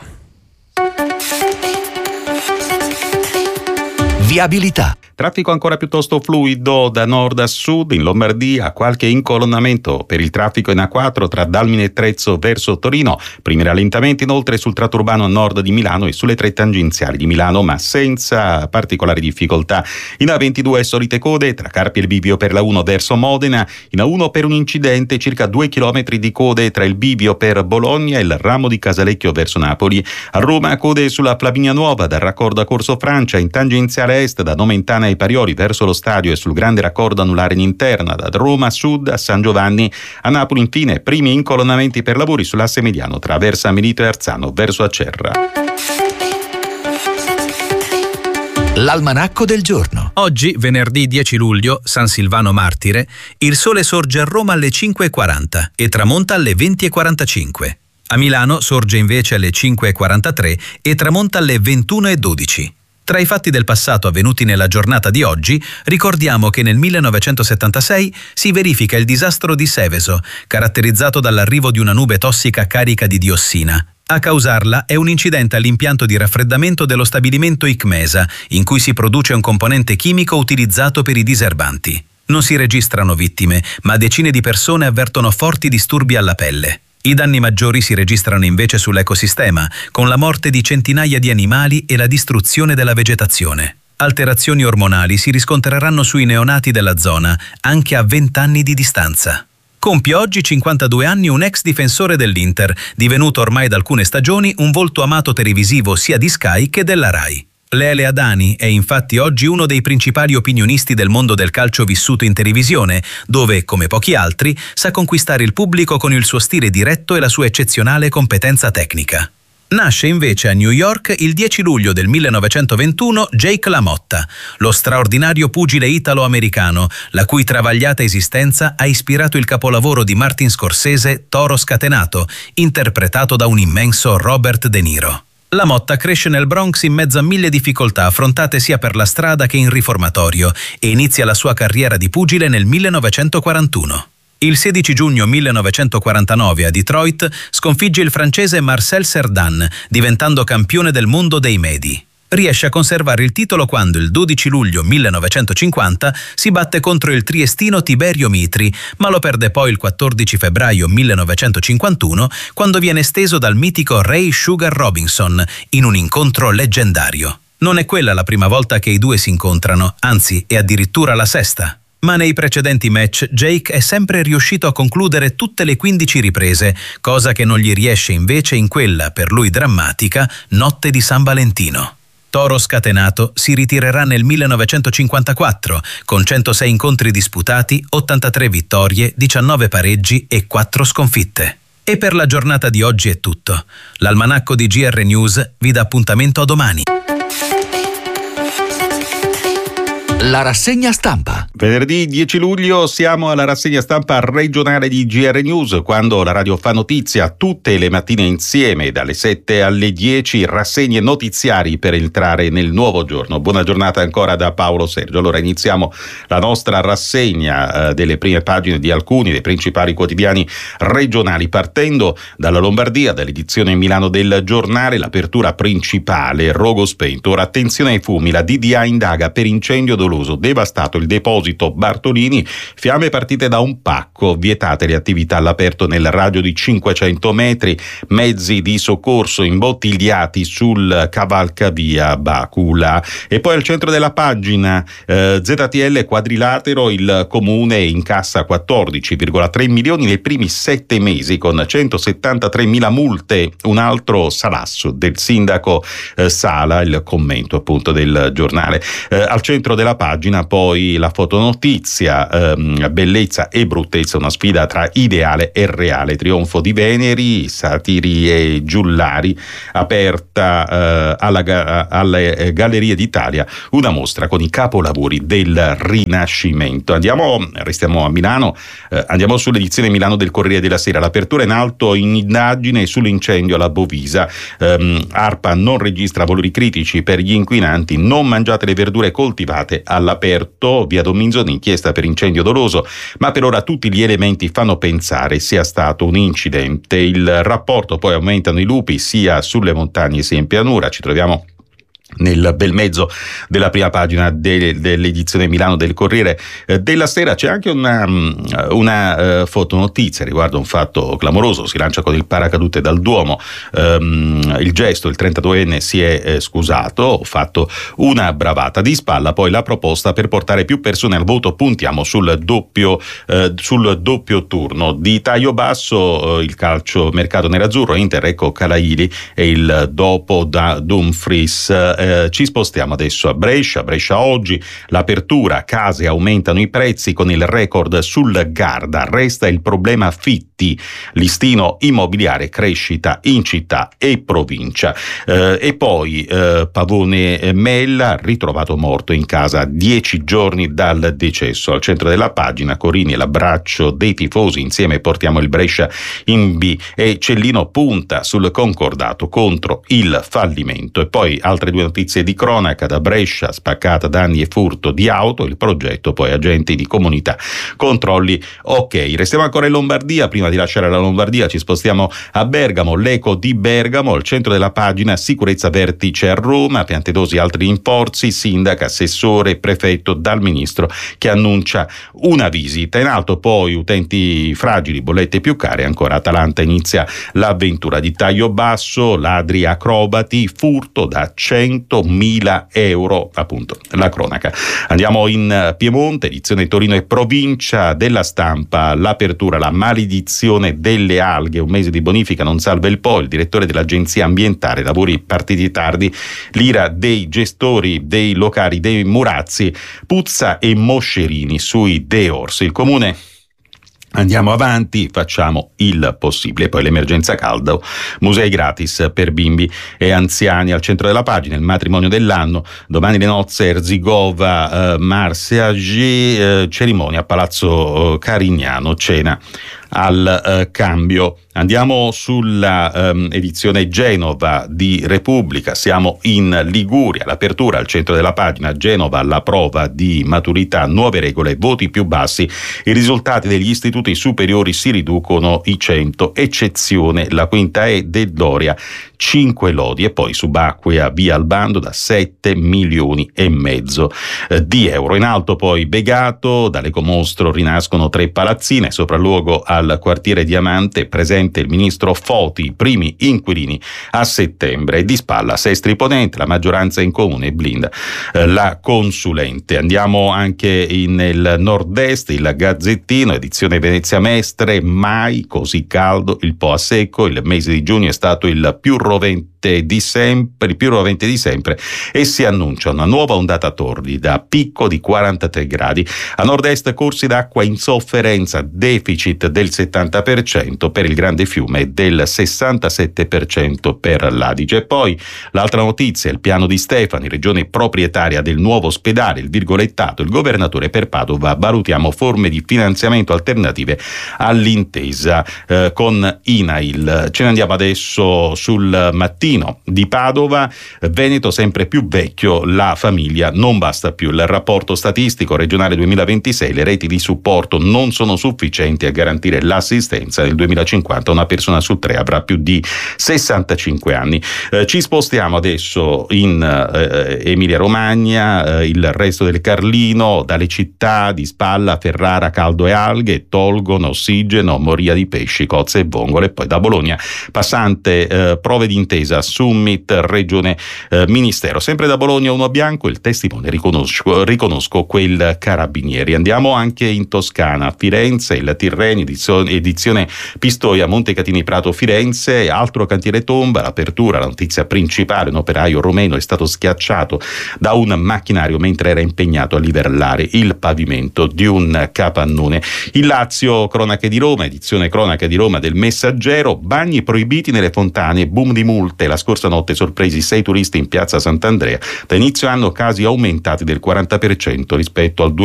[SPEAKER 5] Viabilità.
[SPEAKER 1] Traffico ancora piuttosto fluido da nord a sud in Lombardia, qualche incolonnamento per il traffico in A4 tra Dalmine e Trezzo verso Torino, primi rallentamenti inoltre sul tratto urbano a nord di Milano e sulle 3 tangenziali di Milano, ma senza particolari difficoltà. In A22 solite code tra Carpi e il bivio per la 1 verso Modena, in A1 per un incidente circa 2 chilometri di code tra il bivio per Bologna e il ramo di Casalecchio verso Napoli. A Roma code sulla Flaminia Nuova dal raccordo a Corso Francia, in tangenziale est da Nomentana ai Parioli verso lo stadio e sul grande raccordo anulare in interna da Roma Sud a San Giovanni. A Napoli infine primi incolonnamenti per lavori sull'asse mediano tra Versa Milito e Arzano verso Acerra.
[SPEAKER 5] L'almanacco del giorno.
[SPEAKER 11] Oggi, venerdì 10 luglio, San Silvano Martire, il sole sorge a Roma alle 5:40 e tramonta alle 20:45. A Milano sorge invece alle 5:43 e tramonta alle 21:12. Tra i fatti del passato avvenuti nella giornata di oggi, ricordiamo che nel 1976 si verifica il disastro di Seveso, caratterizzato dall'arrivo di una nube tossica carica di diossina. A causarla è un incidente all'impianto di raffreddamento dello stabilimento Icmesa, in cui si produce un componente chimico utilizzato per i diserbanti. Non si registrano vittime, ma decine di persone avvertono forti disturbi alla pelle. I danni maggiori si registrano invece sull'ecosistema, con la morte di centinaia di animali e la distruzione della vegetazione. Alterazioni ormonali si riscontreranno sui neonati della zona, anche a 20 anni di distanza. Compie oggi 52 anni un ex difensore dell'Inter, divenuto ormai da alcune stagioni un volto amato televisivo sia di Sky che della Rai. Lele Adani è infatti oggi uno dei principali opinionisti del mondo del calcio vissuto in televisione, dove, come pochi altri, sa conquistare il pubblico con il suo stile diretto e la sua eccezionale competenza tecnica. Nasce invece a New York il 10 luglio del 1921 Jake LaMotta, lo straordinario pugile italo-americano, la cui travagliata esistenza ha ispirato il capolavoro di Martin Scorsese Toro Scatenato, interpretato da un immenso Robert De Niro. LaMotta cresce nel Bronx in mezzo a 1000 difficoltà affrontate sia per la strada che in riformatorio e inizia la sua carriera di pugile nel 1941. Il 16 giugno 1949 a Detroit sconfigge il francese Marcel Cerdan, diventando campione del mondo dei medi. Riesce a conservare il titolo quando il 12 luglio 1950 si batte contro il triestino Tiberio Mitri, ma lo perde poi il 14 febbraio 1951 quando viene steso dal mitico Ray Sugar Robinson in un incontro leggendario. Non è quella la prima volta che i due si incontrano, anzi è addirittura la sesta. Ma nei precedenti match Jake è sempre riuscito a concludere tutte le 15 riprese, cosa che non gli riesce invece in quella, per lui drammatica, notte di San Valentino. Toro Scatenato si ritirerà nel 1954 con 106 incontri disputati, 83 vittorie, 19 pareggi e 4 sconfitte. E per la giornata di oggi è tutto. L'almanacco di GR News vi dà appuntamento a domani.
[SPEAKER 5] La rassegna stampa.
[SPEAKER 1] Venerdì 10 luglio siamo alla rassegna stampa regionale di GR News, quando la radio fa notizia tutte le mattine insieme dalle 7 alle 10, rassegne notiziari per entrare nel nuovo giorno. Buona giornata ancora da Paolo Sergio. Allora iniziamo la nostra rassegna delle prime pagine di alcuni dei principali quotidiani regionali, partendo dalla Lombardia, dall'edizione Milano del Giornale, l'apertura principale, rogo spento. Ora attenzione ai fumi, la DDA indaga per incendio doloso, devastato il deposito Bartolini, fiamme partite da un pacco, vietate le attività all'aperto nel raggio di 500 metri, mezzi di soccorso imbottigliati sul cavalcavia Bacula. E poi al centro della pagina ZTL quadrilatero, il comune incassa 14,3 milioni nei primi 7 mesi con 173.000 multe, un altro salasso del sindaco Sala, il commento appunto del giornale. Al centro della pagina poi la fotonotizia, bellezza e bruttezza, una sfida tra ideale e reale, trionfo di Veneri, satiri e giullari, aperta alle Gallerie d'Italia una mostra con i capolavori del Rinascimento. Restiamo a Milano, andiamo sull'edizione Milano del Corriere della Sera, l'apertura in alto in indagine sull'incendio alla Bovisa, ARPA non registra valori critici per gli inquinanti, non mangiate le verdure coltivate all'aperto, via Dominzoni, inchiesta per incendio doloso, ma per ora tutti gli elementi fanno pensare sia stato un incidente. Il rapporto, poi aumentano i lupi sia sulle montagne sia in pianura, ci troviamo nel bel mezzo della prima pagina dell'edizione Milano del Corriere della Sera. C'è anche una fotonotizia riguardo un fatto clamoroso, si lancia con il paracadute dal Duomo, il gesto, il 32enne si è scusato, ho fatto una bravata, di spalla poi la proposta per portare più persone al voto, puntiamo sul doppio turno. Di taglio basso il calcio mercato nerazzurro, Inter, ecco Calaili e il dopo da Dumfries. Ci spostiamo adesso a Brescia oggi, l'apertura, case aumentano i prezzi con il record sul Garda, resta il problema affitti, listino immobiliare, crescita in città e provincia. E poi Pavone Mella, ritrovato morto in casa 10 giorni dal decesso. Al centro della pagina Corini, l'abbraccio dei tifosi, insieme portiamo il Brescia in B, e Cellino punta sul concordato contro il fallimento. E poi altre due notizie di cronaca da Brescia, spaccata, danni e furto di auto, il progetto poi agenti di comunità, controlli ok. Restiamo ancora in Lombardia, prima di lasciare la Lombardia ci spostiamo a Bergamo, l'eco di Bergamo, al centro della pagina sicurezza vertice a Roma, Piantedosi altri rinforzi, sindaca, assessore, prefetto, dal ministro che annuncia una visita. In alto poi utenti fragili, bollette più care, ancora Atalanta inizia l'avventura. Di taglio basso, ladri acrobati, furto da 100.000 euro, appunto la cronaca. Andiamo in Piemonte, edizione Torino e provincia della Stampa, l'apertura, la maledizione delle alghe, un mese di bonifica non salva il Po, il direttore dell'agenzia ambientale, lavori partiti tardi, l'ira dei gestori dei locali dei Murazzi, puzza e moscerini sui deors. Il comune Andiamo avanti, facciamo il possibile. Poi l'emergenza caldo, musei gratis per bimbi e anziani. Al centro della pagina il matrimonio dell'anno, domani le nozze Erzigova, Marseille, cerimonia a Palazzo Carignano, cena al cambio. Andiamo sulla edizione Genova di Repubblica, siamo in Liguria, l'apertura al centro della pagina, Genova alla prova di maturità, nuove regole, voti più bassi, i risultati degli istituti superiori si riducono i 100, eccezione la quinta E del Doria, 5 lodi. E poi subacquea via al bando da 7,5 milioni di euro. In alto poi Begato, dall'ecomostro rinascono 3 palazzine, sopralluogo al quartiere Diamante, presente il ministro Foti, primi inquilini a settembre. E di spalla Sestri Ponente, la maggioranza in comune blinda la consulente. Andiamo anche nel nord-est, il Gazzettino, edizione Venezia Mestre, mai così caldo, il Po a secco, il mese di giugno è stato il più rovente il più rovente di sempre, e si annuncia una nuova ondata torrida, picco di 43 gradi. A nord-est corsi d'acqua in sofferenza, deficit del 70% per il Grande Fiume e del 67% per l'Adige. E poi l'altra notizia, il piano di Stefani, regione proprietaria del nuovo ospedale, il virgolettato, il governatore per Padova, valutiamo forme di finanziamento alternative all'intesa con INAIL. Ce ne andiamo adesso sul Mattino di Padova. Veneto sempre più vecchio, la famiglia non basta più. Il rapporto statistico regionale 2026, le reti di supporto non sono sufficienti a garantire l'assistenza. Nel 2050 una persona su 3 avrà più di 65 anni. Ci spostiamo adesso in Emilia Romagna, il resto del Carlino, dalle città di Spalla, Ferrara, Caldo e Alghe tolgono ossigeno, moria di pesci, cozze e vongole. E poi da Bologna, passante, prove d'intesa, summit, regione, ministero. Sempre da Bologna uno bianco, il testimone, riconosco quel carabinieri. Andiamo anche in Toscana, Firenze, il Tirreni, edizione Pistoia, Montecatini Prato, Firenze, altro cantiere tomba, l'apertura, la notizia principale, un operaio romeno è stato schiacciato da un macchinario mentre era impegnato a livellare il pavimento di un capannone. Il Lazio, cronache di Roma, edizione cronache di Roma del Messaggero, bagni proibiti nelle fontane, boom di multe, la scorsa notte sorpresi 6 turisti in piazza Sant'Andrea, da inizio anno casi aumentati del 40% rispetto al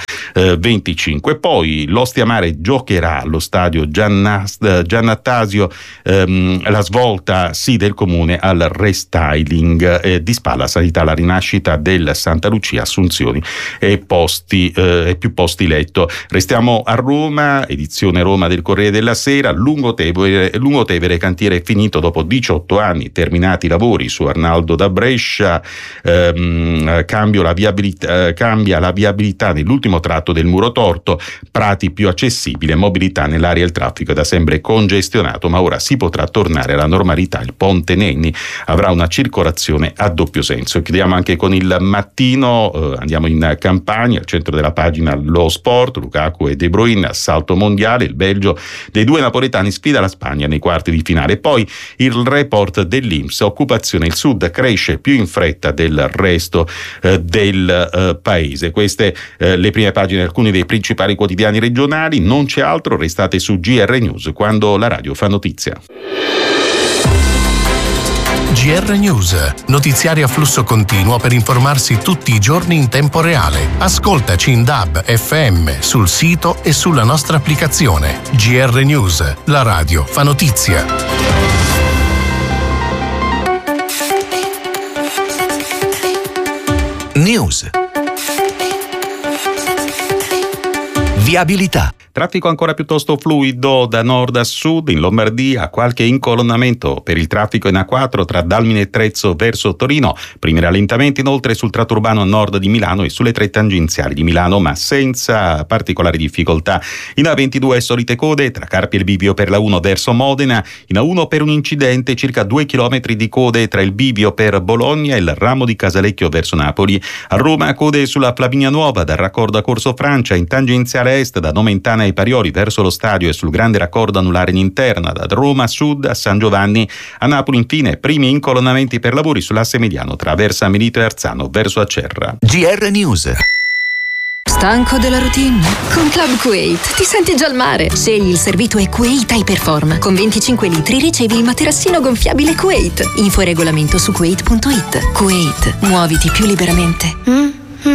[SPEAKER 1] 2025. Poi l'Ostia Mare giocherà allo stadio Giannattasio, la svolta del comune al restyling di Spalla, sanità, la rinascita del Santa Lucia, assunzioni e più posti letto. Restiamo a Roma, edizione Roma del Corriere della Sera, Lungotevere cantiere finito dopo 18 anni, terminati i lavori su Arnaldo da Brescia, cambia la viabilità nell'ultimo tratto del muro torto, Prati più accessibile, mobilità nell'area, il traffico è da sempre congestionato, ma ora si potrà tornare alla normalità. Il ponte Nenni avrà una circolazione a doppio senso. Chiudiamo anche con il Mattino, andiamo in Campania, al centro della pagina lo sport, Lukaku e De Bruyne, assalto mondiale, il Belgio dei 2 napoletani sfida la Spagna nei quarti di finale. Poi il report dell'INPS, occupazione, il sud cresce più in fretta del resto del paese. Queste le prime pagine di alcuni dei principali quotidiani regionali. Non c'è altro, restate su GR News, quando la radio fa notizia.
[SPEAKER 12] GR News, notiziari a flusso continuo per informarsi tutti i giorni in tempo reale. Ascoltaci in DAB, FM, sul sito e sulla nostra applicazione. GR News, la radio fa notizia.
[SPEAKER 5] News. Viabilità.
[SPEAKER 1] Traffico ancora piuttosto fluido da nord a sud, in Lombardia qualche incolonnamento per il traffico in A4 tra Dalmine e Trezzo verso Torino, primi rallentamenti inoltre sul tratto urbano a nord di Milano e sulle 3 tangenziali di Milano, ma senza particolari difficoltà. In A22 solite code tra Carpi e il Bivio per la 1 verso Modena, in A1 per un incidente circa 2 chilometri di code tra il Bivio per Bologna e il ramo di Casalecchio verso Napoli. A Roma code sulla Flavinia Nuova dal raccordo a Corso Francia, in tangenziale est da Nomentana ai Parioli verso lo stadio e sul grande raccordo anulare in interna da Roma Sud a San Giovanni. A Napoli infine primi incolonnamenti per lavori sull'asse mediano tra Versa Milito e Arzano verso Acerra.
[SPEAKER 5] GR News.
[SPEAKER 13] Stanco della routine? Con Club Kuwait ti senti già al mare. Scegli il servito e Kuwait Hyperform. Con 25 litri ricevi il materassino gonfiabile Kuwait. Info e regolamento su kuwait.it. Kuwait, muoviti più liberamente.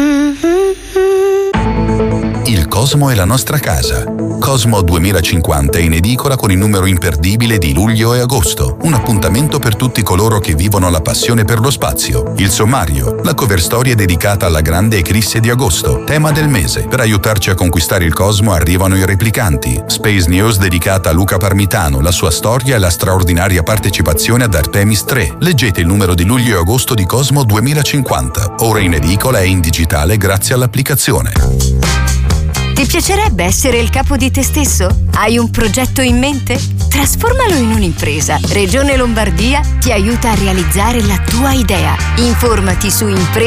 [SPEAKER 14] Il Cosmo è la nostra casa. Cosmo 2050 è in edicola con il numero imperdibile di luglio e agosto. Un appuntamento per tutti coloro che vivono la passione per lo spazio. Il sommario, la cover storia dedicata alla grande eclisse di agosto, tema del mese. Per aiutarci a conquistare il Cosmo arrivano i replicanti. Space News dedicata a Luca Parmitano, la sua storia e la straordinaria partecipazione ad Artemis 3. Leggete il numero di luglio e agosto di Cosmo 2050. Ora in edicola e in digitale grazie all'applicazione.
[SPEAKER 15] Ti piacerebbe essere il capo di te stesso? Hai un progetto in mente? Trasformalo in un'impresa. Regione Lombardia ti aiuta a realizzare la tua idea. Informati su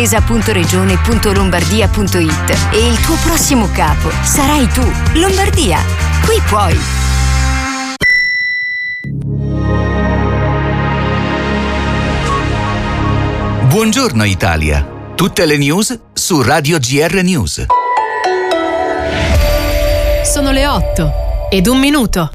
[SPEAKER 15] impresa.regione.lombardia.it e il tuo prossimo capo sarai tu. Lombardia, qui puoi.
[SPEAKER 5] Buongiorno Italia. Tutte le news su Radio GR News.
[SPEAKER 8] Sono le 8:01.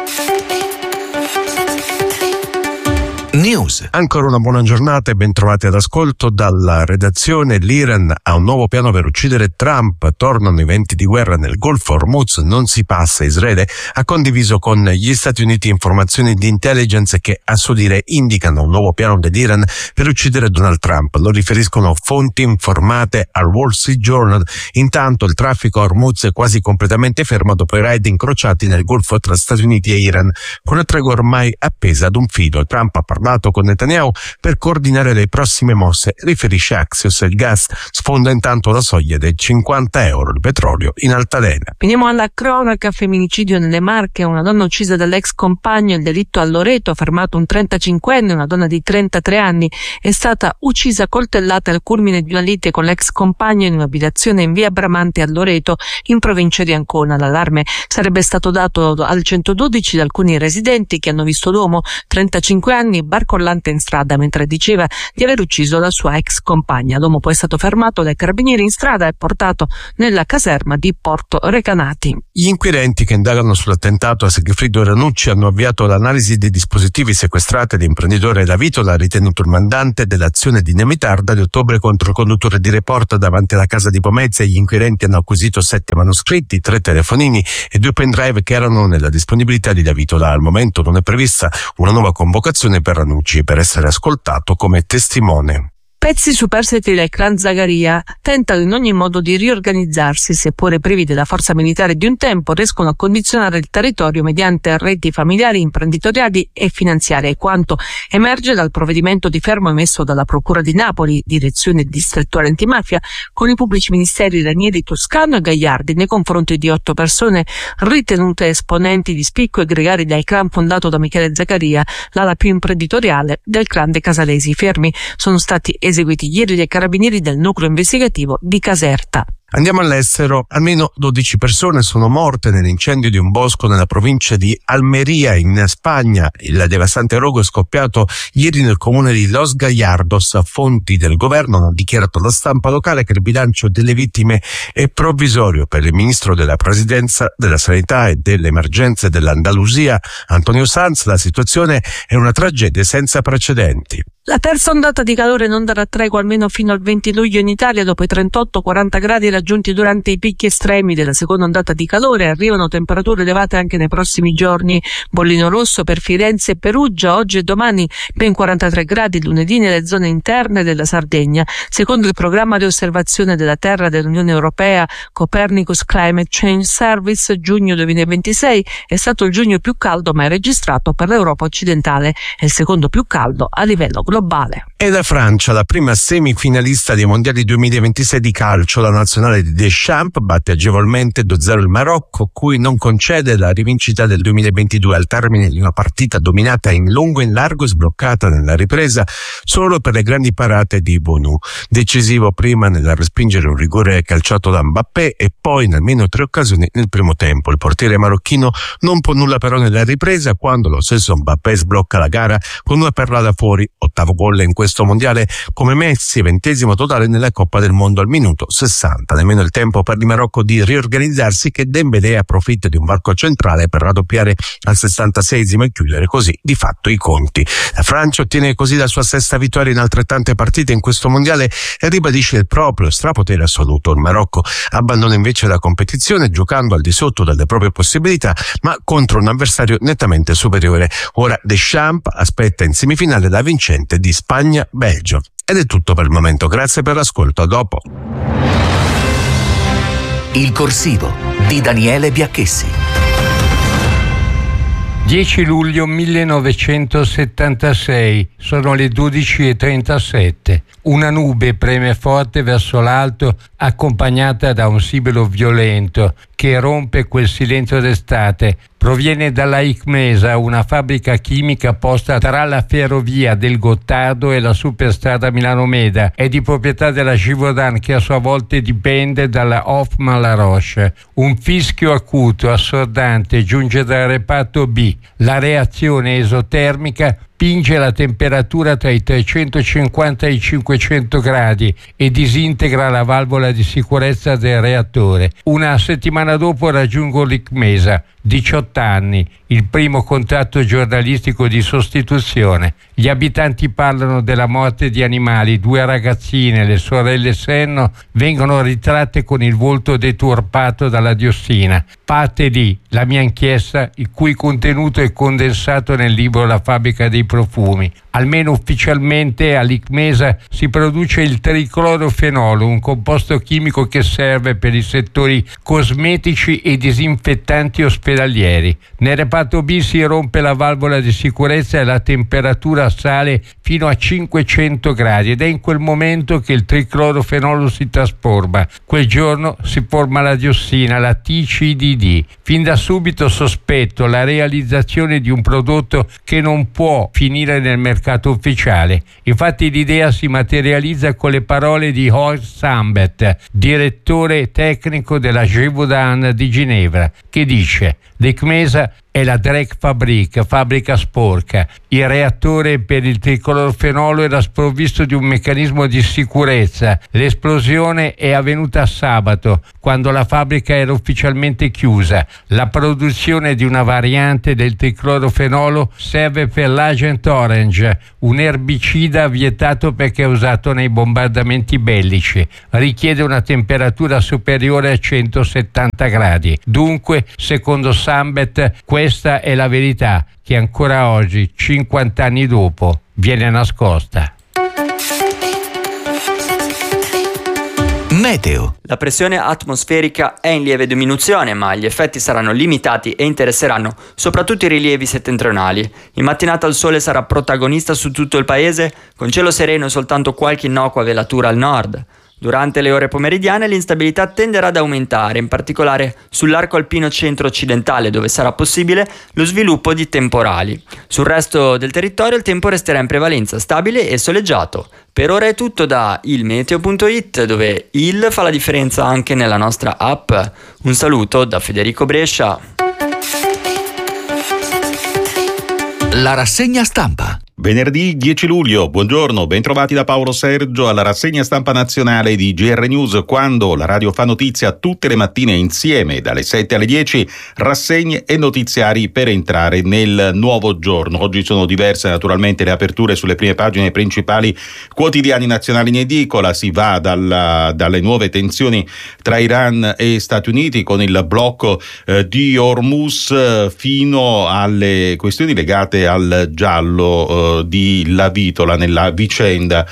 [SPEAKER 5] News.
[SPEAKER 16] Ancora una buona giornata e ben trovati ad ascolto dalla redazione. L'Iran ha un nuovo piano per uccidere Trump. Tornano i venti di guerra nel Golfo Hormuz, non si passa. Israele ha condiviso con gli Stati Uniti informazioni di intelligence che a suo dire indicano un nuovo piano dell'Iran per uccidere Donald Trump. Lo riferiscono fonti informate al Wall Street Journal. Intanto il traffico a Hormuz è quasi completamente fermo dopo i raid incrociati nel Golfo tra Stati Uniti e Iran, con la tregua ormai appesa ad un filo. Trump ha parlato con Netanyahu per coordinare le prossime mosse, riferisce Axios. Il gas sfonda intanto la soglia dei €50, il petrolio in altalena.
[SPEAKER 3] Veniamo alla cronaca. Femminicidio nelle Marche, una donna uccisa dall'ex compagno, il delitto a Loreto, fermato un 35enne, una donna di 33 anni è stata uccisa coltellata al culmine di una lite con l'ex compagno in un'abitazione in via Bramante a Loreto, in provincia di Ancona. L'allarme sarebbe stato dato al 112 da alcuni residenti che hanno visto l'uomo, 35 anni, barcollante in strada mentre diceva di aver ucciso la sua ex compagna. L'uomo poi è stato fermato dai carabinieri in strada e portato nella caserma di Porto Recanati.
[SPEAKER 16] Gli inquirenti che indagano sull'attentato a Sigfrido Ranucci hanno avviato l'analisi dei dispositivi sequestrati all'imprenditore La Vitola, ritenuto il mandante dell'azione dinamitarda di ottobre contro il conduttore di Report davanti alla casa di Pomezia. Gli inquirenti hanno acquisito 7 manoscritti, 3 telefonini e 2 pendrive che erano nella disponibilità di La Vitola. Al momento non è prevista una nuova convocazione per Ranucci per essere ascoltato come testimone.
[SPEAKER 3] Pezzi superstiti del clan Zagaria tentano in ogni modo di riorganizzarsi, seppure privi della forza militare di un tempo, riescono a condizionare il territorio mediante reti familiari, imprenditoriali e finanziarie, quanto emerge dal provvedimento di fermo emesso dalla Procura di Napoli, Direzione Distrettuale Antimafia, con i pubblici ministeri Ranieri, Toscano e Gagliardi nei confronti di 8 persone ritenute esponenti di spicco e gregari del clan fondato da Michele Zagaria, l'ala più imprenditoriale del clan dei Casalesi. I fermi sono stati eseguiti ieri dai carabinieri del nucleo investigativo di Caserta.
[SPEAKER 16] Andiamo all'estero. Almeno 12 persone sono morte nell'incendio di un bosco nella provincia di Almeria, in Spagna. Il devastante rogo è scoppiato ieri nel comune di Los Gallardos. Fonti del governo hanno dichiarato alla stampa locale che il bilancio delle vittime è provvisorio. Per il ministro della Presidenza, della Sanità e delle Emergenze dell'Andalusia, Antonio Sanz, la situazione è una tragedia senza precedenti.
[SPEAKER 3] La terza ondata di calore non darà tregua almeno fino al 20 luglio in Italia. Dopo i 38-40 gradi raggiunti durante i picchi estremi della seconda ondata di calore, arrivano temperature elevate anche nei prossimi giorni. Bollino rosso per Firenze e Perugia, oggi e domani ben 43 gradi lunedì nelle zone interne della Sardegna. Secondo il programma di osservazione della Terra dell'Unione Europea Copernicus Climate Change Service, giugno 2026 è stato il giugno più caldo mai registrato per l'Europa occidentale e il secondo più caldo a livello globale.
[SPEAKER 16] E la Francia, la prima semifinalista dei mondiali 2026 di calcio, la nazionale di Deschamps batte agevolmente 2-0 il Marocco, cui non concede la rivincita del 2022 al termine di una partita dominata in lungo e in largo e sbloccata nella ripresa solo per le grandi parate di Bonu. Decisivo prima nel respingere un rigore calciato da Mbappé e poi in almeno 3 occasioni nel primo tempo. Il portiere marocchino non può nulla però nella ripresa quando lo stesso Mbappé sblocca la gara con una perla da fuori, 8º gol in questo mondiale come Messi, 20° totale nella Coppa del Mondo al minuto 60. Nemmeno il tempo per il Marocco di riorganizzarsi che Dembélé approfitta di un varco centrale per raddoppiare al 66° e chiudere così di fatto i conti. La Francia ottiene così la sua 6ª vittoria in altrettante partite in questo mondiale e ribadisce il proprio strapotere assoluto. Il Marocco abbandona invece la competizione giocando al di sotto delle proprie possibilità ma contro un avversario nettamente superiore. Ora Deschamps aspetta in semifinale la vincente di Spagna-Belgio. Ed è tutto per il momento, grazie per l'ascolto, a dopo.
[SPEAKER 5] Il corsivo di Daniele Biacchessi.
[SPEAKER 17] 10 luglio 1976, sono le 12:37. Una nube preme forte verso l'alto, accompagnata da un sibilo violento che rompe quel silenzio d'estate. Proviene dalla Icmesa, una fabbrica chimica posta tra la ferrovia del Gottardo e la superstrada Milano-Meda. È di proprietà della Givaudan, che a sua volta dipende dalla Hoffmann-La Roche. Un fischio acuto, assordante, giunge dal reparto B. La reazione esotermica spinge la temperatura tra i 350 e i 500 gradi e disintegra la valvola di sicurezza del reattore. Una settimana dopo raggiungo l'ICMESA, 18 anni, il primo contratto giornalistico di sostituzione. Gli abitanti parlano della morte di animali, 2 ragazzine, le sorelle Senno, vengono ritratte con il volto deturpato dalla diossina. Parte lì la mia inchiesta, il cui contenuto è condensato nel libro La fabbrica dei profumi. Almeno ufficialmente all'ICMESA si produce il triclorofenolo, un composto chimico che serve per i settori cosmetici e disinfettanti ospedalieri. Nel reparto B si rompe la valvola di sicurezza e la temperatura sale fino a 500 gradi ed è in quel momento che il triclorofenolo si trasforma. Quel giorno si forma la diossina, la TCDD. Fin da subito sospetto la realizzazione di un prodotto che non può finire nel mercato ufficiale. Infatti l'idea si materializza con le parole di Horst Sambet, direttore tecnico della Gévaudan di Ginevra, che dice: l'ICMESA è la Dreckfabrik, fabbrica sporca. Il reattore per il triclorofenolo era sprovvisto di un meccanismo di sicurezza. L'esplosione è avvenuta sabato, quando la fabbrica era ufficialmente chiusa. La produzione di una variante del triclorofenolo serve per l'Agent Orange, un erbicida vietato perché è usato nei bombardamenti bellici. Richiede una temperatura superiore a 170 gradi. Dunque, secondo Sambet, questa è la verità che ancora oggi, 50 anni dopo, viene nascosta.
[SPEAKER 5] Meteo.
[SPEAKER 10] La pressione atmosferica è in lieve diminuzione, ma gli effetti saranno limitati e interesseranno soprattutto i rilievi settentrionali. In mattinata il sole sarà protagonista su tutto il paese, con cielo sereno e soltanto qualche innocua velatura al nord. Durante le ore pomeridiane l'instabilità tenderà ad aumentare, in particolare sull'arco alpino centro-occidentale, dove sarà possibile lo sviluppo di temporali. Sul resto del territorio il tempo resterà in prevalenza stabile e soleggiato. Per ora è tutto da ilmeteo.it, dove il fa la differenza anche nella nostra app. Un saluto da Federico Brescia.
[SPEAKER 5] La rassegna stampa.
[SPEAKER 1] Venerdì 10 luglio, buongiorno, bentrovati da Paolo Sergio alla rassegna stampa nazionale di GR News, quando la radio fa notizia tutte le mattine insieme dalle 7 alle 10, rassegne e notiziari per entrare nel nuovo giorno. Oggi sono diverse naturalmente le aperture sulle prime pagine principali quotidiani nazionali in edicola, si va dalle nuove tensioni tra Iran e Stati Uniti con il blocco di Hormuz fino alle questioni legate al giallo di La Vitola nella vicenda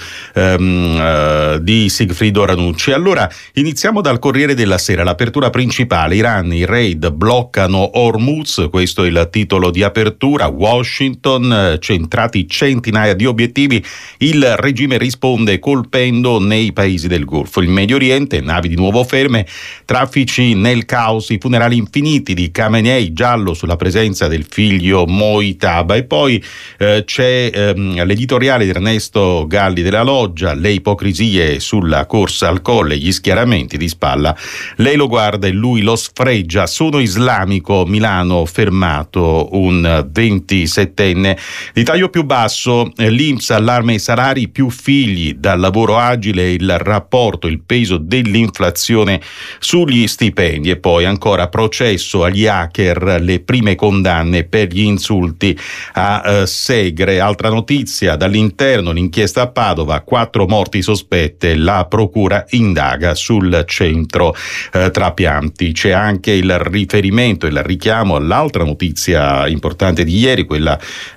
[SPEAKER 1] di Sigfrido Ranucci. Allora iniziamo dal Corriere della Sera, l'apertura principale: Iran, i raid bloccano Hormuz, questo è il titolo di apertura. Washington, centrati centinaia di obiettivi, il regime risponde colpendo nei paesi del Golfo. Il Medio Oriente, navi di nuovo ferme, traffici nel caos, i funerali infiniti di Khamenei, giallo sulla presenza del figlio Mojtaba, e poi c'è l'editoriale di Ernesto Galli della Loggia, le ipocrisie sulla corsa al colle, gli schieramenti di spalla, lei lo guarda e lui lo sfregia. Sono islamico, Milano fermato un 27enne. Di taglio più basso, l'INPS allarma i salari, più figli dal lavoro agile, il rapporto, il peso dell'inflazione sugli stipendi. E poi ancora processo agli hacker, le prime condanne per gli insulti a Segre. Altra notizia dall'Interno, l'inchiesta a Padova, 4 morti sospette, la procura indaga sul centro trapianti. C'è anche il riferimento, il richiamo all'altra notizia importante di ieri, quella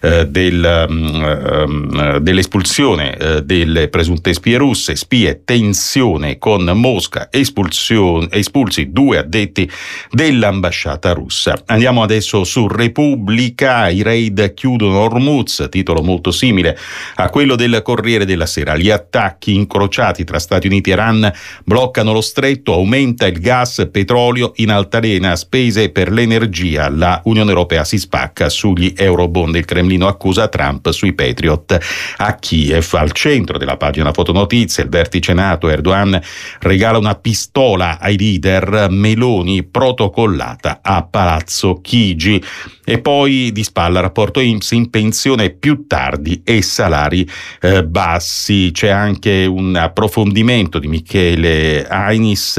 [SPEAKER 1] dell'espulsione delle presunte spie russe, tensione con Mosca, espulsi 2 addetti dell'ambasciata russa. Andiamo adesso su Repubblica, i raid chiudono Hormuz, titolo molto simile a quello del Corriere della Sera. Gli attacchi incrociati tra Stati Uniti e Iran bloccano lo stretto, aumenta il gas, petrolio in altalena, spese per l'energia, la Unione Europea si spacca sugli eurobond, il Cremlino accusa Trump sui Patriot a Kiev. Al centro della pagina fotonotizia, il vertice NATO, Erdogan regala una pistola ai leader, Meloni protocollata a Palazzo Chigi. E poi di spalla rapporto INPS, in pensione più ritardi e salari bassi. C'è anche un approfondimento di Michele Ainis,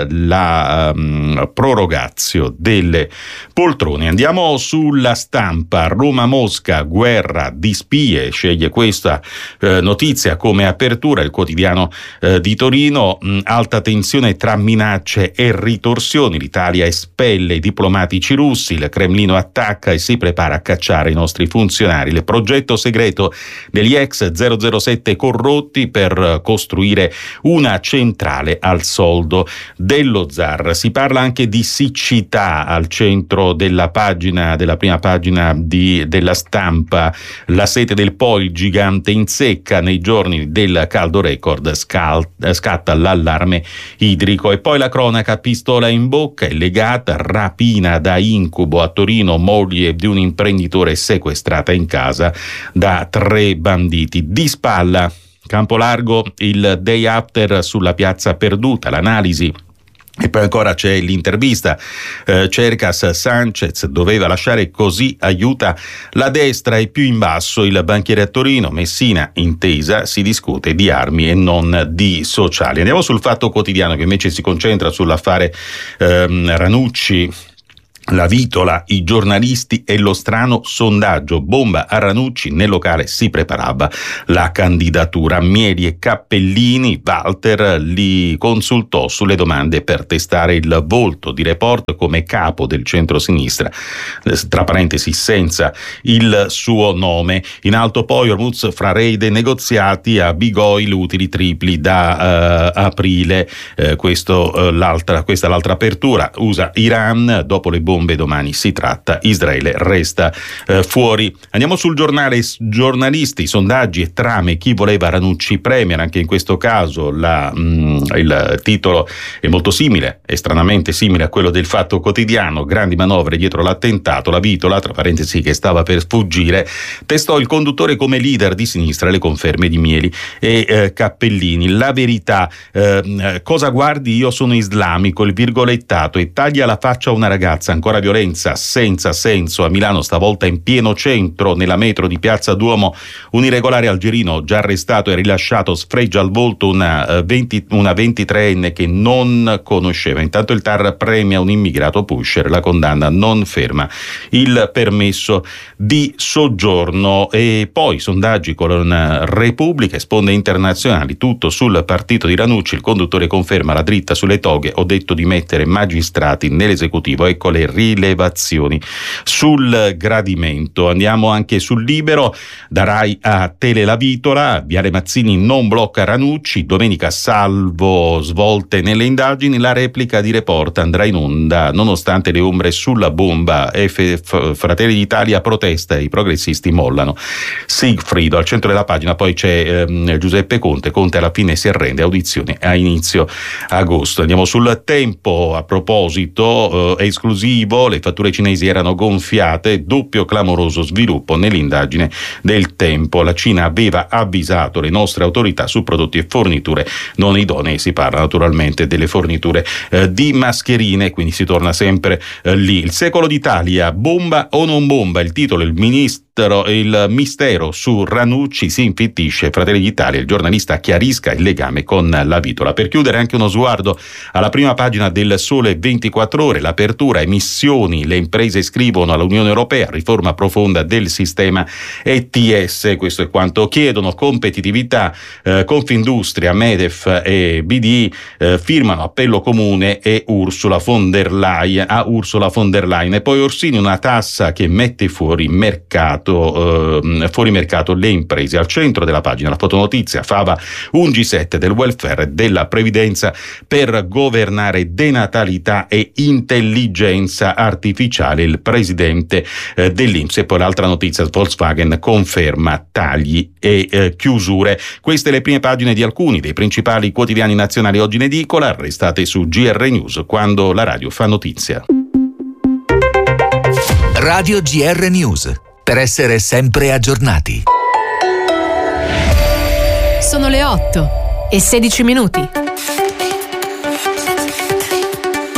[SPEAKER 1] la prorogatio delle poltrone. Andiamo sulla Stampa. Roma-Mosca, guerra di spie, sceglie questa notizia come apertura il quotidiano di Torino. Alta tensione tra minacce e ritorsioni, l'Italia espelle i diplomatici russi, il Cremlino attacca e si prepara a cacciare i nostri funzionari, il progetto segreto degli ex 007 corrotti per costruire una centrale al soldo dello zar. Si parla anche di siccità al centro della prima pagina della Stampa. La sete del Po, il gigante in secca, nei giorni del caldo record scatta l'allarme idrico. E poi la cronaca, pistola in bocca, è legata, rapina da incubo a Torino, moglie di un imprenditore sequestrata in casa da 3 banditi. Di spalla, Campo Largo, il day after sulla piazza perduta, l'analisi. E poi ancora c'è l'intervista, Cercas, Sanchez doveva lasciare così aiuta la destra, e più in basso il banchiere a Torino, Messina intesa, si discute di armi e non di sociali. Andiamo sul Fatto Quotidiano, che invece si concentra sull'affare Ranucci. La vitola, i giornalisti e lo strano sondaggio, bomba a Ranucci, nel locale si preparava la candidatura. Mieli e Cappellini, Walter li consultò sulle domande per testare il volto di Report come capo del centro-sinistra, tra parentesi senza il suo nome. In alto poi Hormuz fra raid e negoziati, a Bigoi utili tripli da aprile. Questa è l'altra apertura. USA-Iran, dopo le bombe domani si tratta, Israele resta fuori. Andiamo sul Giornale, giornalisti, sondaggi e trame, chi voleva Ranucci premier. Anche in questo caso il titolo è molto simile, è stranamente simile a quello del Fatto Quotidiano. Grandi manovre dietro l'attentato, la vitola, tra parentesi, che stava per sfuggire, testò il conduttore come leader di sinistra, le conferme di Mieli e Cappellini. La Verità, cosa guardi, io sono islamico, il virgolettato, e taglia la faccia a una ragazza. Ancora violenza senza senso a Milano, stavolta in pieno centro, nella metro di Piazza Duomo. Un irregolare algerino già arrestato e rilasciato sfregia al volto una 23enne che non conosceva. Intanto il TAR premia un immigrato pusher, la condanna non ferma il permesso di soggiorno. E poi sondaggi con Repubblica, sponde internazionali, tutto sul partito di Ranucci, il conduttore conferma la dritta sulle toghe, ho detto di mettere magistrati nell'esecutivo, ecco le rilevazioni sul gradimento. Andiamo anche sul Libero, da Rai a Tele la vitola, Viale Mazzini non blocca Ranucci, domenica salvo svolte nelle indagini, la replica di Report andrà in onda nonostante le ombre sulla bomba, Fratelli d'Italia protesta e i progressisti mollano Sigfrido. Al centro della pagina poi c'è Giuseppe Conte alla fine si arrende, audizione a inizio agosto. Andiamo sul Tempo, a proposito esclusivo, le fatture cinesi erano gonfiate, doppio clamoroso sviluppo nell'indagine del Tempo. La Cina aveva avvisato le nostre autorità su prodotti e forniture non idonei, si parla naturalmente delle forniture di mascherine, quindi si torna sempre lì. Il Secolo d'Italia, bomba o non bomba, il titolo, il mistero su Ranucci si infittisce, Fratelli d'Italia, il giornalista chiarisca il legame con la vitola. Per chiudere anche uno sguardo alla prima pagina del Sole 24 Ore, l'apertura, emissioni, le imprese scrivono all'Unione Europea, riforma profonda del sistema ETS, questo è quanto chiedono, competitività, Confindustria, Medef e BDI firmano appello comune e Ursula von der Leyen, e poi Orsini, una tassa che mette fuori mercato le imprese. Al centro della pagina la fotonotizia, Fava, un G7 del welfare e della previdenza per governare denatalità e intelligenza artificiale, il presidente dell'INPS. E poi l'altra notizia, Volkswagen conferma tagli e chiusure. Queste le prime pagine di alcuni dei principali quotidiani nazionali oggi in edicola. Restate su GR News, quando la radio fa notizia.
[SPEAKER 5] Radio GR News, per essere sempre aggiornati.
[SPEAKER 8] Sono le 8:16.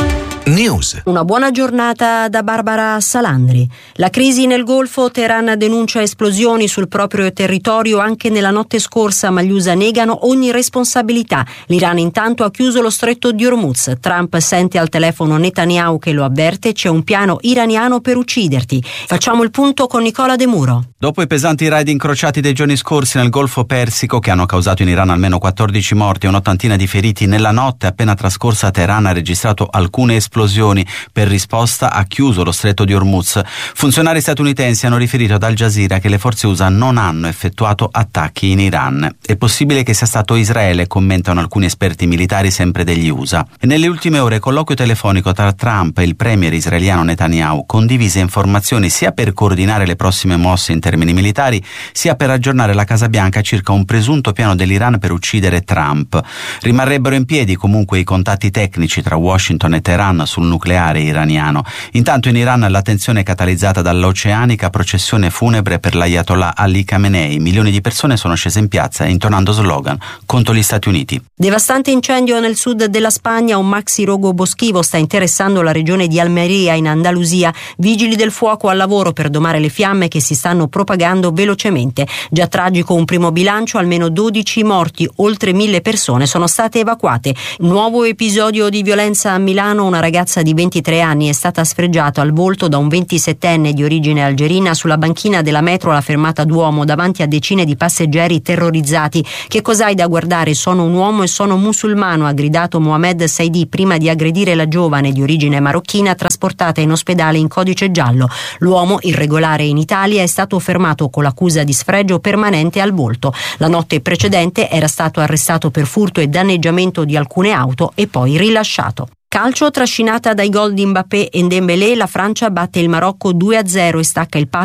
[SPEAKER 5] News.
[SPEAKER 18] Una buona giornata da Barbara Salandri. La crisi nel Golfo, Teheran denuncia esplosioni sul proprio territorio anche nella notte scorsa, ma gli USA negano ogni responsabilità. L'Iran intanto ha chiuso lo stretto di Hormuz. Trump sente al telefono Netanyahu che lo avverte: c'è un piano iraniano per ucciderti. Facciamo il punto con Nicola De Muro.
[SPEAKER 19] Dopo i pesanti raid incrociati dei giorni scorsi nel Golfo Persico, che hanno causato in Iran almeno 14 morti e un'ottantina di feriti, nella notte appena trascorsa Teheran ha registrato alcune esplosioni. Per risposta ha chiuso lo stretto di Hormuz. Funzionari statunitensi hanno riferito ad Al Jazeera che le forze USA non hanno effettuato attacchi in Iran. È possibile che sia stato Israele, commentano alcuni esperti militari sempre degli USA. E nelle ultime ore colloquio telefonico tra Trump e il premier israeliano Netanyahu, condivise informazioni sia per coordinare le prossime mosse in termini militari, sia per aggiornare la Casa Bianca circa un presunto piano dell'Iran per uccidere Trump. Rimarrebbero in piedi comunque i contatti tecnici tra Washington e Teheran sul nucleare iraniano. Intanto in Iran la tensione è catalizzata dall'oceanica processione funebre per l'Ayatollah Ali Khamenei. Milioni di persone sono scese in piazza intonando slogan contro gli Stati Uniti.
[SPEAKER 18] Devastante incendio nel sud della Spagna, un maxi rogo boschivo sta interessando la regione di Almeria in Andalusia. Vigili del fuoco al lavoro per domare le fiamme che si stanno propagando velocemente. Già tragico un primo bilancio, almeno 12 morti, oltre 1000 persone sono state evacuate. Nuovo episodio di violenza a Milano, una ragazza di 23 anni è stata sfregiata al volto da un 27enne di origine algerina sulla banchina della metro alla fermata Duomo davanti a decine di passeggeri terrorizzati. Che cos'hai da guardare? Sono un uomo e sono musulmano, ha gridato Mohamed Saidi prima di aggredire la giovane di origine marocchina trasportata in ospedale in codice giallo. L'uomo, irregolare in Italia, è stato fermato con l'accusa di sfregio permanente al volto. La notte precedente era stato arrestato per furto e danneggiamento di alcune auto e poi rilasciato. Calcio, trascinata dai gol di Mbappé e Dembélé, la Francia batte il Marocco 2-0 e stacca il passo